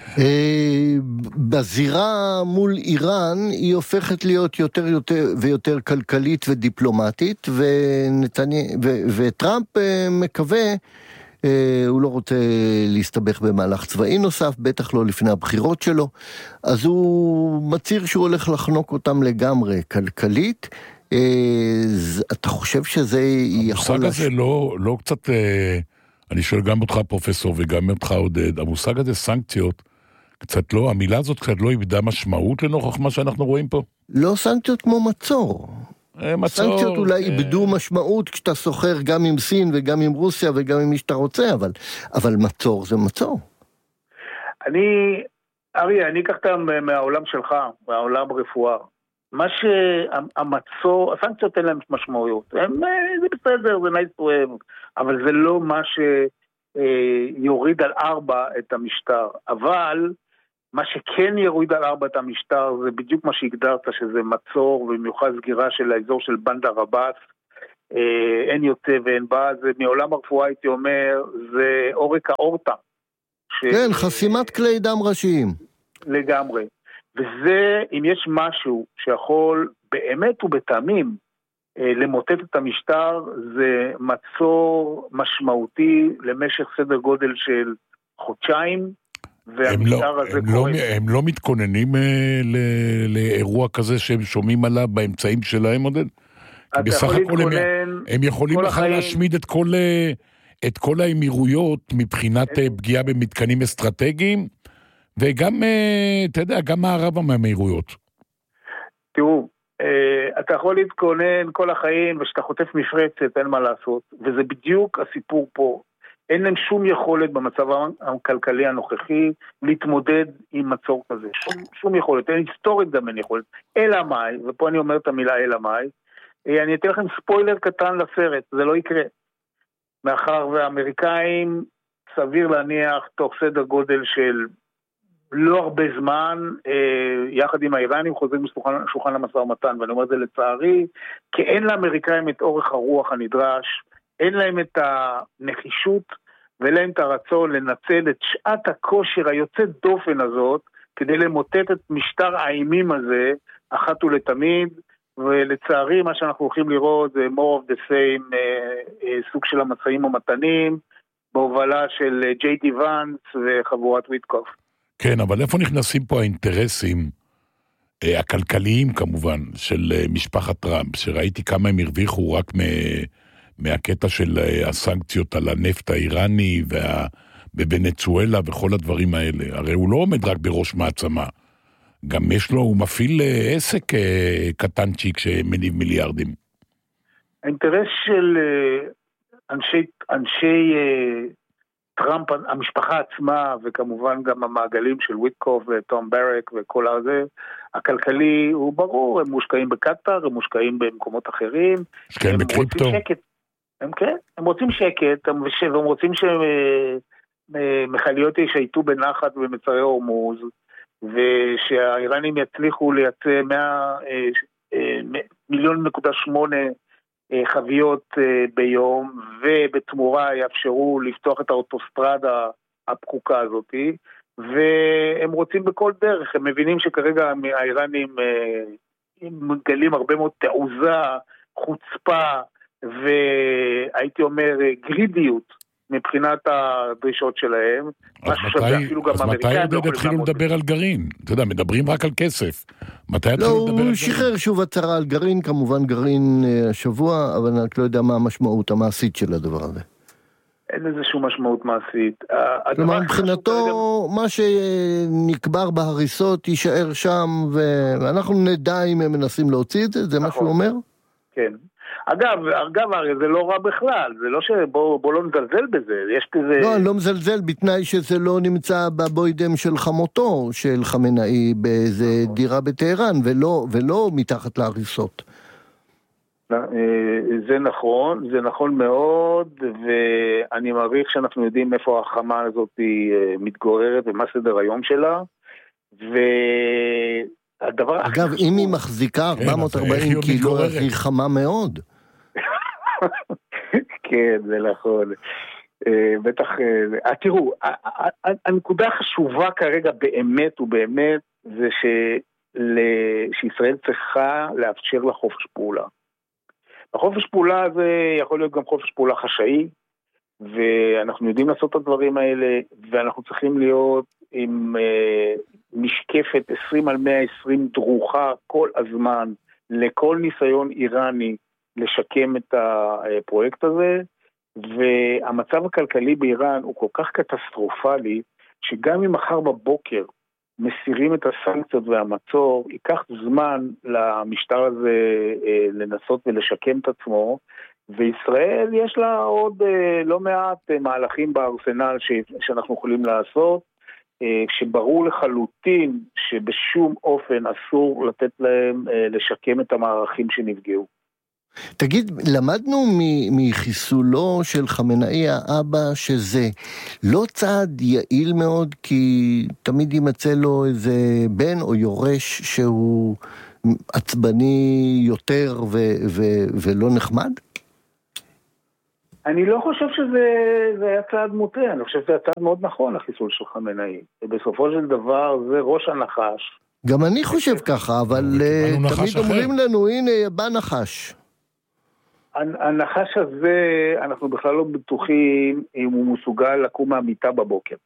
בזירה מול איראן היא הופכת להיות יותר יותר ויותר כלכלית ודיפלומטית, וטראמפ מקווה, הוא לא רוצה להסתבך במהלך צבאי נוסף, בטח לא לפני הבחירות שלו, אז הוא מצהיר שהוא הולך לחנוק אותם לגמרי כלכלית. אתה חושב שזה יכול... המושג הזה לא, לא קצת... אני שואל גם אותך פרופסור וגם אותך עודד, המושג הזה סנקציות, קצת לא, המילה הזאת קצת לא איבדה משמעות לנוכח מה שאנחנו רואים פה? לא סנקציות כמו מצור. מצור סנקציות אולי איבדו משמעות כשאתה סוחר גם עם סין וגם עם רוסיה וגם עם מי שאתה רוצה, אבל, אבל מצור זה מצור. אני, ארי, אני אקח אותם מהעולם שלך, מהעולם רפואה. מה שהמצור, הסנקציות אין להם משמעויות. הם, זה בסדר, זה nice to have, אבל זה לא מה שיוריד על ארבע את המשטר. אבל מה שכן יוריד על ארבע את המשטר זה בדיוק מה שהגדרת, שזה מצור, ובמיוחד סגירה של האזור של בנדר עבאס. אין יוצא ואין בא, זה מעולם הרפואה הייתי אומר, זה עורק האורטה. כן, חסימת כלי דם ראשיים. לגמרי. וזה, אם יש משהו שיכול באמת ובתמים למוטט את המשטר, זה מצור משמעותי למשך סדר גודל של חודשיים, והמשטר לא, הזה הם קורה. לא, הם לא מתכוננים אה, ל, לאירוע כזה שהם שומעים עליו באמצעים שלהם, עודד? בסך הכל הם, הם יכולים בכלל החיים... להשמיד את כל, את כל האמירויות מבחינת הם... פגיעה במתקנים אסטרטגיים, וגם, אתה יודע, גם מערב מהמהירויות. תראו, אתה יכול להתכונן כל החיים, ושאתה חוטף מפרצת, אין מה לעשות, וזה בדיוק הסיפור פה. אין להם שום יכולת במצב הכלכלי הנוכחי להתמודד עם מצור כזה. שום, שום יכולת, אין היסטורית גם אין יכולת. אלא מאי, ופה אני אומר את המילה אלא מאי, אני אתן לכם ספוילר קטן לסרט, זה לא יקרה. מאחר והאמריקאים, סביר להניח, תוך סדר גודל של לא הרבה זמן, יחד עם האיראנים חוזרים לשולחן המשא ומתן, ואני אומר את זה לצערי, כי אין לאמריקאים את אורך הרוח הנדרש, אין להם את הנחישות, ואין להם את הרצון לנצל את שעת הכושר היוצאת דופן הזאת, כדי למוטט את משטר האימים הזה, אחת ולתמיד, ולצערי מה שאנחנו הולכים לראות זה more of the same, סוג של המצאים ומתנים, בהובלה של ג'יי די ואנס וחבורת ויטקוף. כן, אבל איפה נכנסים פה האינטרסים אה, הכלכליים כמובן של אה, משפחת טראמפ, שראיתי כמה הם הרוויחו רק מ, מהקטע של אה, הסנקציות על הנפט האיראני וה, בבנצואלה וכל הדברים האלה. הרי הוא לא עומד רק בראש מעצמה, גם יש לו, הוא מפעיל אה, עסק אה, קטנצ'יק שמניב מיליארדים. האינטרס של אה, אנשי... אנשי אה... טראמפ, המשפחה עצמה, וכמובן גם המעגלים של ויטקוף וטום ברק וכל הזה, הכלכלי הוא ברור, הם מושקעים בקטר, הם מושקעים במקומות אחרים. כן, בקריפטו. הם כן, הם רוצים שקט, הם, והם רוצים שמחליות ישייטו בנחת במצרי הורמוז, ושהאיראנים יצליחו לייצא מיליון נקודה שמונה חביות ביום, ובתמורה יאפשרו לפתוח את האוטוסטרדה הפקוקה הזאת, והם רוצים בכל דרך, הם מבינים שכרגע האיראנים מגלים הרבה מאוד תעוזה, חוצפה, והייתי אומר גרידיות, מבחינת הדרישות שלהם. אז מתי עוד התחילו לדבר על גרעין? אתה יודע, מדברים רק על כסף. מתי התחילו לדבר על גרעין? לא, הוא שחרר שוב הצהרה על גרעין, כמובן גרעין השבוע, אבל אני לא יודע מה המשמעות המעשית של הדבר הזה. אין איזה שום משמעות מעשית. כלומר, מבחינתו, מה שנקבר בהריסות יישאר שם, ואנחנו נדע אם הם מנסים להוציא את זה, זה מה שהוא אומר? כן. אגב, אגב, זה לא רע בכלל, זה לא שבוא, בוא לא נזלזל בזה, יש כזה... לא, אני לא מזלזל, בתנאי שזה לא נמצא בבוידם של חמותו, של חמנאי, באיזה דירה בטהרן, ולא, ולא מתחת להריסות. זה נכון, זה נכון מאוד, ואני מעריך שאנחנו יודעים איפה החמה הזאת מתגוררת ומה סדר היום שלה, והדבר... אגב, אם היא מחזיקה ארבע מאות וארבעים קילו, אז היא חמה מאוד. כן, זה נכון. בטח, תראו, הנקודה החשובה כרגע באמת ובאמת, זה שישראל צריכה לאפשר לה חופש פעולה. החופש פעולה הזה יכול להיות גם חופש פעולה חשאי, ואנחנו יודעים לעשות את הדברים האלה, ואנחנו צריכים להיות עם אה, משקפת עשרים על מאה ועשרים דרוכה כל הזמן, לכל ניסיון איראני לשקם את הפרויקט הזה, והמצב הכלכלי באיראן הוא כל כך קטסטרופלי, שגם אם מחר בבוקר מסירים את הסנקציות והמצור, ייקח זמן למשטר הזה אה, לנסות ולשקם את עצמו, וישראל יש לה עוד אה, לא מעט אה, מהלכים בארסנל ש, שאנחנו יכולים לעשות, אה, שברור לחלוטין שבשום אופן אסור לתת להם אה, לשקם את המערכים שנפגעו. תגיד, למדנו מחיסולו של חמנאי האבא שזה לא צעד יעיל מאוד, כי תמיד יימצא לו איזה בן או יורש שהוא עצבני יותר ו- ו- ולא נחמד? אני לא חושב שזה זה היה צעד מוטה, אני חושב שזה היה צעד מאוד נכון, החיסול של חמנאי. ובסופו של דבר זה ראש הנחש. גם אני חושב ככה, אבל תמיד אומרים לנו, הנה, בא נחש. הנחש הזה, אנחנו בכלל לא בטוחים אם הוא מסוגל לקום מהמיטה בבוקר.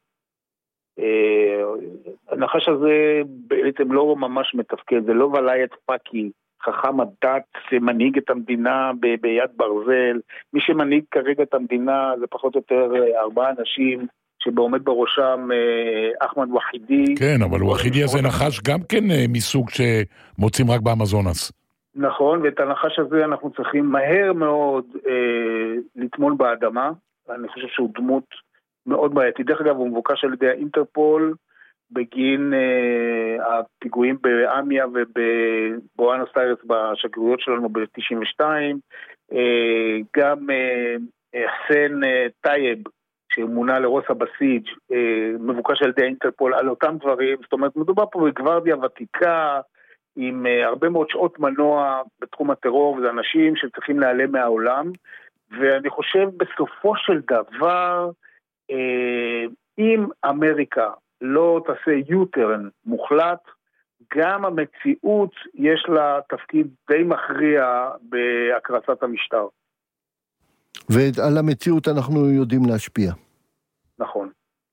הנחש הזה בעצם לא ממש מתפקד, זה לא ולאי את פאקי, חכם הדת שמנהיג את המדינה ב- ביד ברזל. מי שמנהיג כרגע את המדינה זה פחות או יותר ארבעה אנשים, שבעומד בראשם אחמד וחידי. כן, אבל וחידי הזה נחש גם כן מסוג שמוצאים רק באמזונס. נכון, ואת הנחש הזה אנחנו צריכים מהר מאוד אה, לטמון באדמה. אני חושב שהוא דמות מאוד בעייתית. דרך אגב, הוא מבוקש על ידי האינטרפול בגין אה, הפיגועים באמיה ובבואנוס איירס בשגרירויות שלנו ב-תשעים ושתיים. אה, גם אה, חסן אה, טייב, שמונה לרוס הבסיג', אה, מבוקש על ידי האינטרפול על אותם דברים. זאת אומרת, מדובר פה בגוורדיה ותיקה, עם uh, הרבה מאוד שעות מנוע בתחום הטרור, וזה אנשים שצריכים להיעלם מהעולם, ואני חושב בסופו של דבר, uh, אם אמריקה לא תעשה יוטרן מוחלט, גם המציאות יש לה תפקיד די מכריע בהקרסת המשטר. ועל המציאות אנחנו יודעים להשפיע. נכון.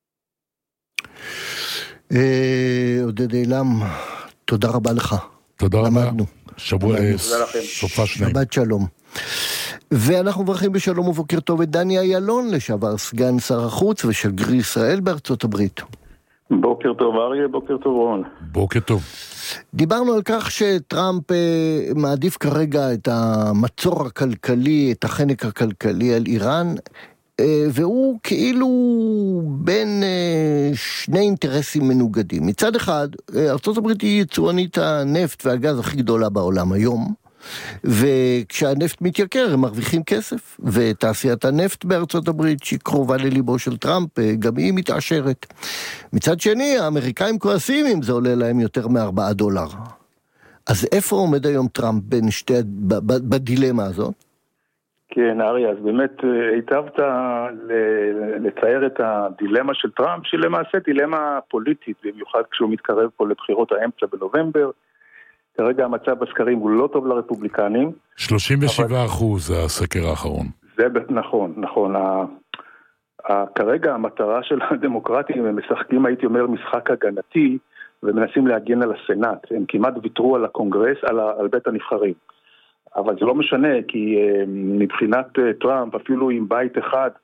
אה, עודד אילם, תודה רבה לך. תודה רבה. שבוע סופה שניים. שבת שלום. ואנחנו מברכים בשלום ובוקר טוב את דני אילון, לשעבר סגן שר החוץ ושגריר ישראל בארצות הברית. בוקר טוב אריה, בוקר טוב רון. בוקר טוב. דיברנו על כך שטראמפ מעדיף כרגע את המצור הכלכלי, את החנק הכלכלי על איראן, והוא כאילו בין שני אינטרסים מנוגדים. מצד אחד, ארצות הברית היא יצואנית הנפט והגז הכי גדולה בעולם היום, וכשהנפט מתייקר הם מרוויחים כסף, ותעשיית הנפט בארצות הברית שהיא קרובה לליבו של טראמפ גם היא מתעשרת. מצד שני, האמריקאים כועסים אם זה עולה להם יותר מארבעה דולר. אז איפה עומד היום טראמפ בין שתי, בדילמה הזאת? כן, אריה, אז באמת היטבת לצייר את הדילמה של טראמפ, שהיא למעשה דילמה פוליטית, במיוחד כשהוא מתקרב פה לבחירות האמצע בנובמבר. כרגע המצב בסקרים הוא לא טוב לרפובליקנים. שלושים ושבעה אחוז הסקר האחרון. זה נכון, נכון. כרגע המטרה של הדמוקרטים, הם משחקים, הייתי אומר, משחק הגנתי, ומנסים להגן על הסנאט. הם כמעט ויתרו על הקונגרס, על, על בית הנבחרים. אבל זה לא משנה, כי מבחינת טראמפ, אפילו עם בית אחד,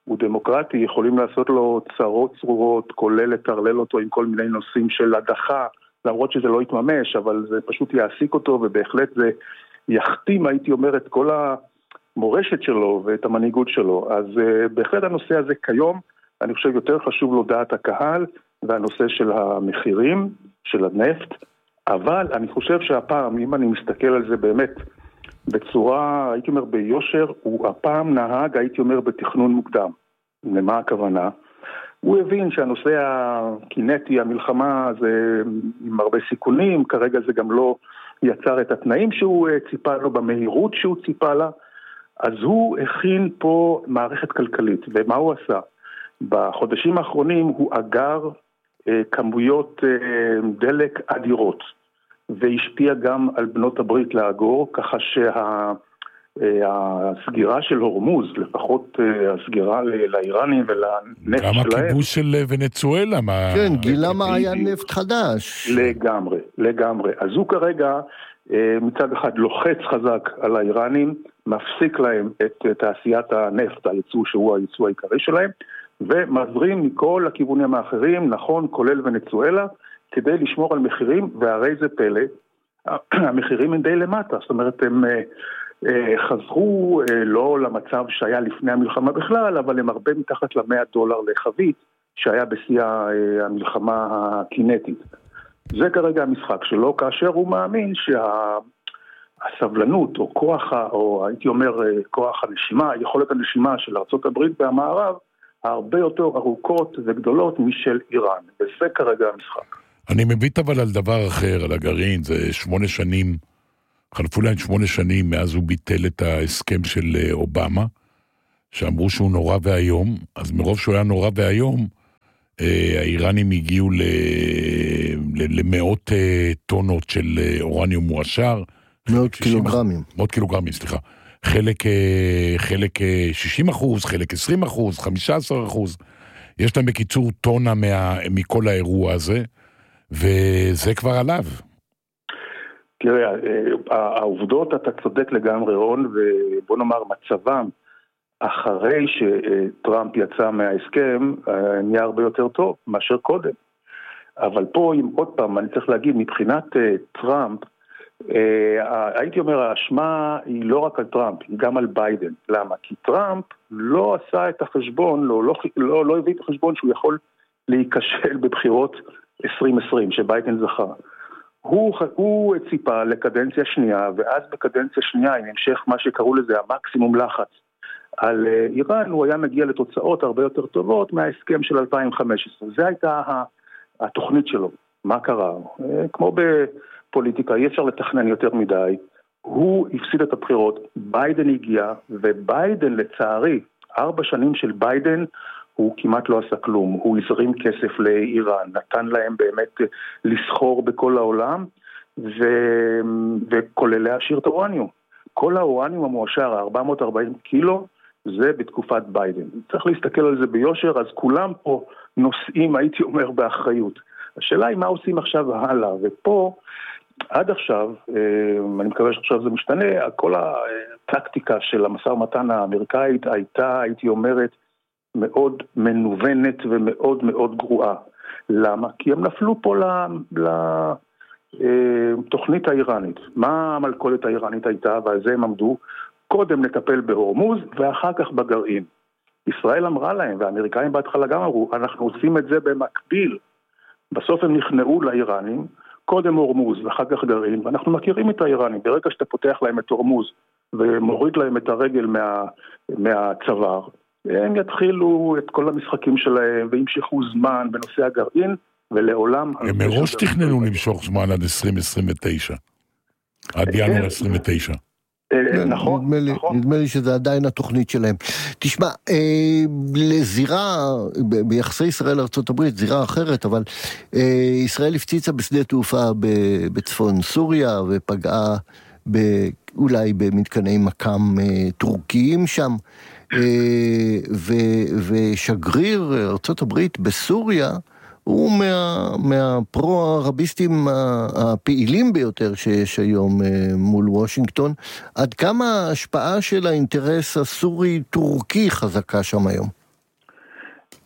הוא דמוקרטי, יכולים לעשות לו צרות צרורות, כולל לטרלל אותו עם כל מיני נושאים של הדחה, למרות שזה לא יתממש, אבל זה פשוט יעסיק אותו, ובהחלט זה יחתים, הייתי אומר, את כל המורשת שלו ואת המנהיגות שלו. אז בהחלט הנושא הזה כיום, אני חושב יותר חשוב לו דעת הקהל, והנושא של המחירים, של הנפט, אבל אני חושב שהפעם, אם אני מסתכל על זה באמת, בצורה, הייתי אומר, ביושר, הוא הפעם נהג, הייתי אומר, בתכנון מוקדם. למה הכוונה? הוא הבין שהנושא הקינטי, המלחמה, זה עם הרבה סיכונים, כרגע זה גם לא יצר את התנאים שהוא ציפה לו, במהירות שהוא ציפה לה, אז הוא הכין פה מערכת כלכלית, ומה הוא עשה? בחודשים האחרונים הוא אגר אה, כמויות אה, דלק אדירות, והשפיע גם על בנות הברית לאגור, ככה שהסגירה של הורמוז, לפחות הסגירה לאיראנים ולנפט שלהם. גם הכיבוש של ונצואלה. כן, גילה מה היה נפט חדש. לגמרי, לגמרי. אז הוא כרגע מצד אחד לוחץ חזק על האיראנים, מפסיק להם את תעשיית הנפט, הייצוא שהוא הייצוא העיקרי שלהם, ומזרים מכל הכיוונים האחרים, נכון, כולל ונצואלה, כדי לשמור על מחירים, והרי זה פלא, המחירים הם די למטה, זאת אומרת, הם חזרו לא למצב שהיה לפני המלחמה בכלל, אבל הם הרבה מתחת ל-מאה דולר לחבית, שהיה בשיא המלחמה הקינטית. זה כרגע המשחק שלו, כאשר הוא מאמין שהסבלנות, או כוח, או הייתי אומר, כוח הנשימה, יכולת הנשימה של ארצות הברית והמערב, הרבה יותר ארוכות וגדולות משל איראן, וזה כרגע המשחק. אני מביט אבל על דבר אחר, על הגרעין, זה שמונה שנים, חלפו להם שמונה שנים מאז הוא ביטל את ההסכם של אובמה, שאמרו שהוא נורא והיום, אז מרוב שהוא היה נורא והיום, האיראנים הגיעו למאות טונות של אורניום מועשר. מאות קילוגרמים. מאות קילוגרמים, סליחה. חלק, חלק שישים אחוז, חלק עשרים אחוז, חמישה עשר אחוז. יש להם בקיצור טונה מה, מכל האירוע הזה, וזה כבר עליו. תראה, העובדות, אתה צודק לגמרי רון, ובוא נאמר מצבם, אחרי שטראמפ יצא מההסכם, נהיה הרבה יותר טוב מאשר קודם. אבל פה, אם עוד פעם, אני צריך להגיד, מבחינת טראמפ, הייתי אומר, האשמה היא לא רק על טראמפ, היא גם על ביידן. למה? כי טראמפ לא עשה את החשבון, לא, לא, לא, לא הביא את החשבון שהוא יכול להיכשל בבחירות עשרים עשרים, שביידן זכה. הוא, הוא ציפה לקדנציה שנייה, ואז בקדנציה שנייה, עם המשך מה שקראו לזה, המקסימום לחץ על איראן, הוא היה מגיע לתוצאות הרבה יותר טובות מההסכם של אלפיים וחמש עשרה. זו הייתה התוכנית שלו. מה קרה? כמו בפוליטיקה, אי אפשר לתכנן יותר מדי. הוא הפסיד את הבחירות, ביידן הגיע, וביידן לצערי, ארבע שנים של ביידן, הוא כמעט לא עשה כלום. הוא הזרים כסף לאיראן, נתן להם באמת לסחור בכל העולם, ו... וכולל להשאיר את האורניום. כל האורניום המועשר, ארבע מאות וארבעים קילו, זה בתקופת ביידן. צריך להסתכל על זה ביושר, אז כולם פה נושאים, הייתי אומר, באחריות. השאלה היא מה עושים עכשיו הלאה, ופה, עד עכשיו, אני מקווה שעכשיו זה משתנה, כל הטקטיקה של המשא ומתן האמריקאית הייתה, הייתי אומרת, מאוד מנוונת ומאוד מאוד גרועה. למה? כי הם נפלו פה לתוכנית האיראנית. מה המלכודת האיראנית הייתה, ועל זה הם עמדו? קודם נטפל בהורמוז ואחר כך בגרעין. ישראל אמרה להם, והאמריקאים בהתחלה גם אמרו, אנחנו עושים את זה במקביל. בסוף הם נכנעו לאיראנים, קודם הורמוז ואחר כך גרעין, ואנחנו מכירים את האיראנים. ברגע שאתה פותח להם את הורמוז ומוריד להם את הרגל מה, מהצוואר, הם יתחילו את כל המשחקים שלהם וימשכו זמן בנושא הגרעין, ולעולם... הם מראש תכננו למשוך זמן עד עשרים עשרים ותשע. עד ינואר עשרים ותשע. נכון, נדמה לי, נכון. נדמה לי שזה עדיין התוכנית שלהם. תשמע, אה, לזירה, ב- ביחסי ישראל ארצות הברית, זירה אחרת, אבל אה, ישראל הפציצה בשדה תעופה ב- בצפון סוריה, ופגעה ב- אולי במתקני מקם אה, טורקיים שם, אה, ו- ושגריר ארצות הברית בסוריה, הוא מה, מהפרו-ערביסטים הפעילים ביותר שיש היום מול וושינגטון. עד כמה ההשפעה של האינטרס הסורי-טורקי חזקה שם היום?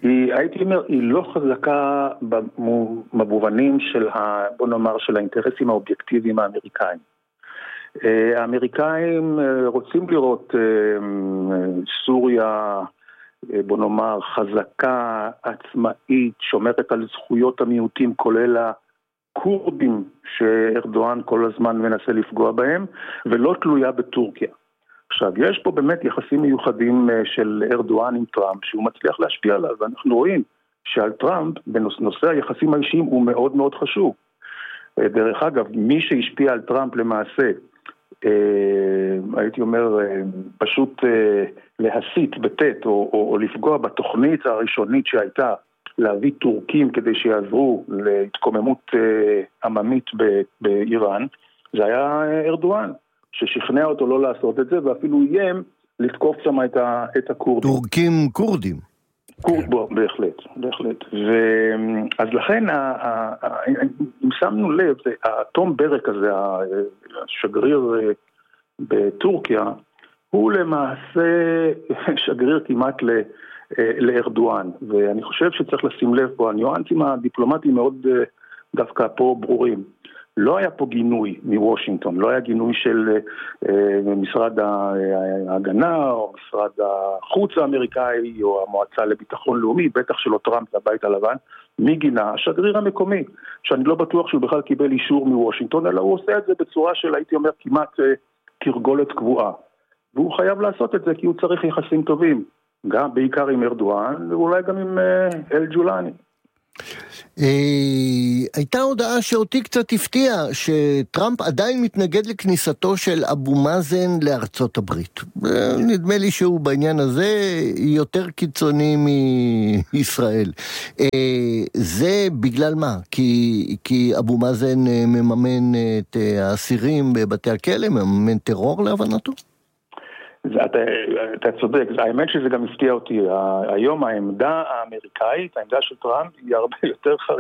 היא, הייתי אומר, היא לא חזקה במובנים של, ה, בוא נאמר, של האינטרסים האובייקטיביים האמריקאים. האמריקאים רוצים לראות סוריה, בוא נאמר, חזקה, עצמאית, שומרת על זכויות המיעוטים, כולל הקורדים שארדואן כל הזמן מנסה לפגוע בהם, ולא תלויה בטורקיה. עכשיו, יש פה באמת יחסים מיוחדים של ארדואן עם טראמפ, שהוא מצליח להשפיע עליו, ואנחנו רואים שעל טראמפ, בנושא היחסים האישיים, הוא מאוד מאוד חשוב. דרך אגב, מי שהשפיע על טראמפ למעשה, הייתי אומר, פשוט להסית בטט, או, או, או לפגוע בתוכנית הראשונית שהייתה, להביא טורקים כדי שיעזרו להתקוממות עממית באיראן, זה היה ארדואן. ששכנע אותו לא לעשות את זה, ואפילו איים לתקוף שם את, ה, את הקורדים. טורקים קורדים. קורד, בוא, בהחלט, בהחלט. ו, אז לכן, ה, ה, ה, אם שמנו לב, התום ברק הזה, השגריר בטורקיה, הוא למעשה שגריר כמעט ל, לארדואן, ואני חושב שצריך לשים לב פה, הניואנסים הדיפלומטיים מאוד דווקא פה ברורים. לא היה פה גינוי מוושינגטון, לא היה גינוי של אה, משרד ההגנה או משרד החוץ האמריקאי או המועצה לביטחון לאומי, בטח שלא טראמפ לבית הלבן, מי גינה? השגריר המקומי, שאני לא בטוח שהוא בכלל קיבל אישור מוושינגטון, אלא הוא עושה את זה בצורה של, הייתי אומר, כמעט אה, תרגולת קבועה. והוא חייב לעשות את זה כי הוא צריך יחסים טובים, גם בעיקר עם ארדואן ואולי גם עם אה, אל ג'ולני. הייתה הודעה שאותי קצת הפתיעה, שטראמפ עדיין מתנגד לכניסתו של אבו מאזן לארצות הברית. נדמה לי שהוא בעניין הזה יותר קיצוני מישראל. זה בגלל מה? כי, כי אבו מאזן מממן את האסירים בבתי הכלא, מממן טרור להבנתו? אתה, אתה צודק, האמת שזה גם הפתיע אותי. היום העמדה האמריקאית, העמדה של טראמפ, היא הרבה יותר חריפה.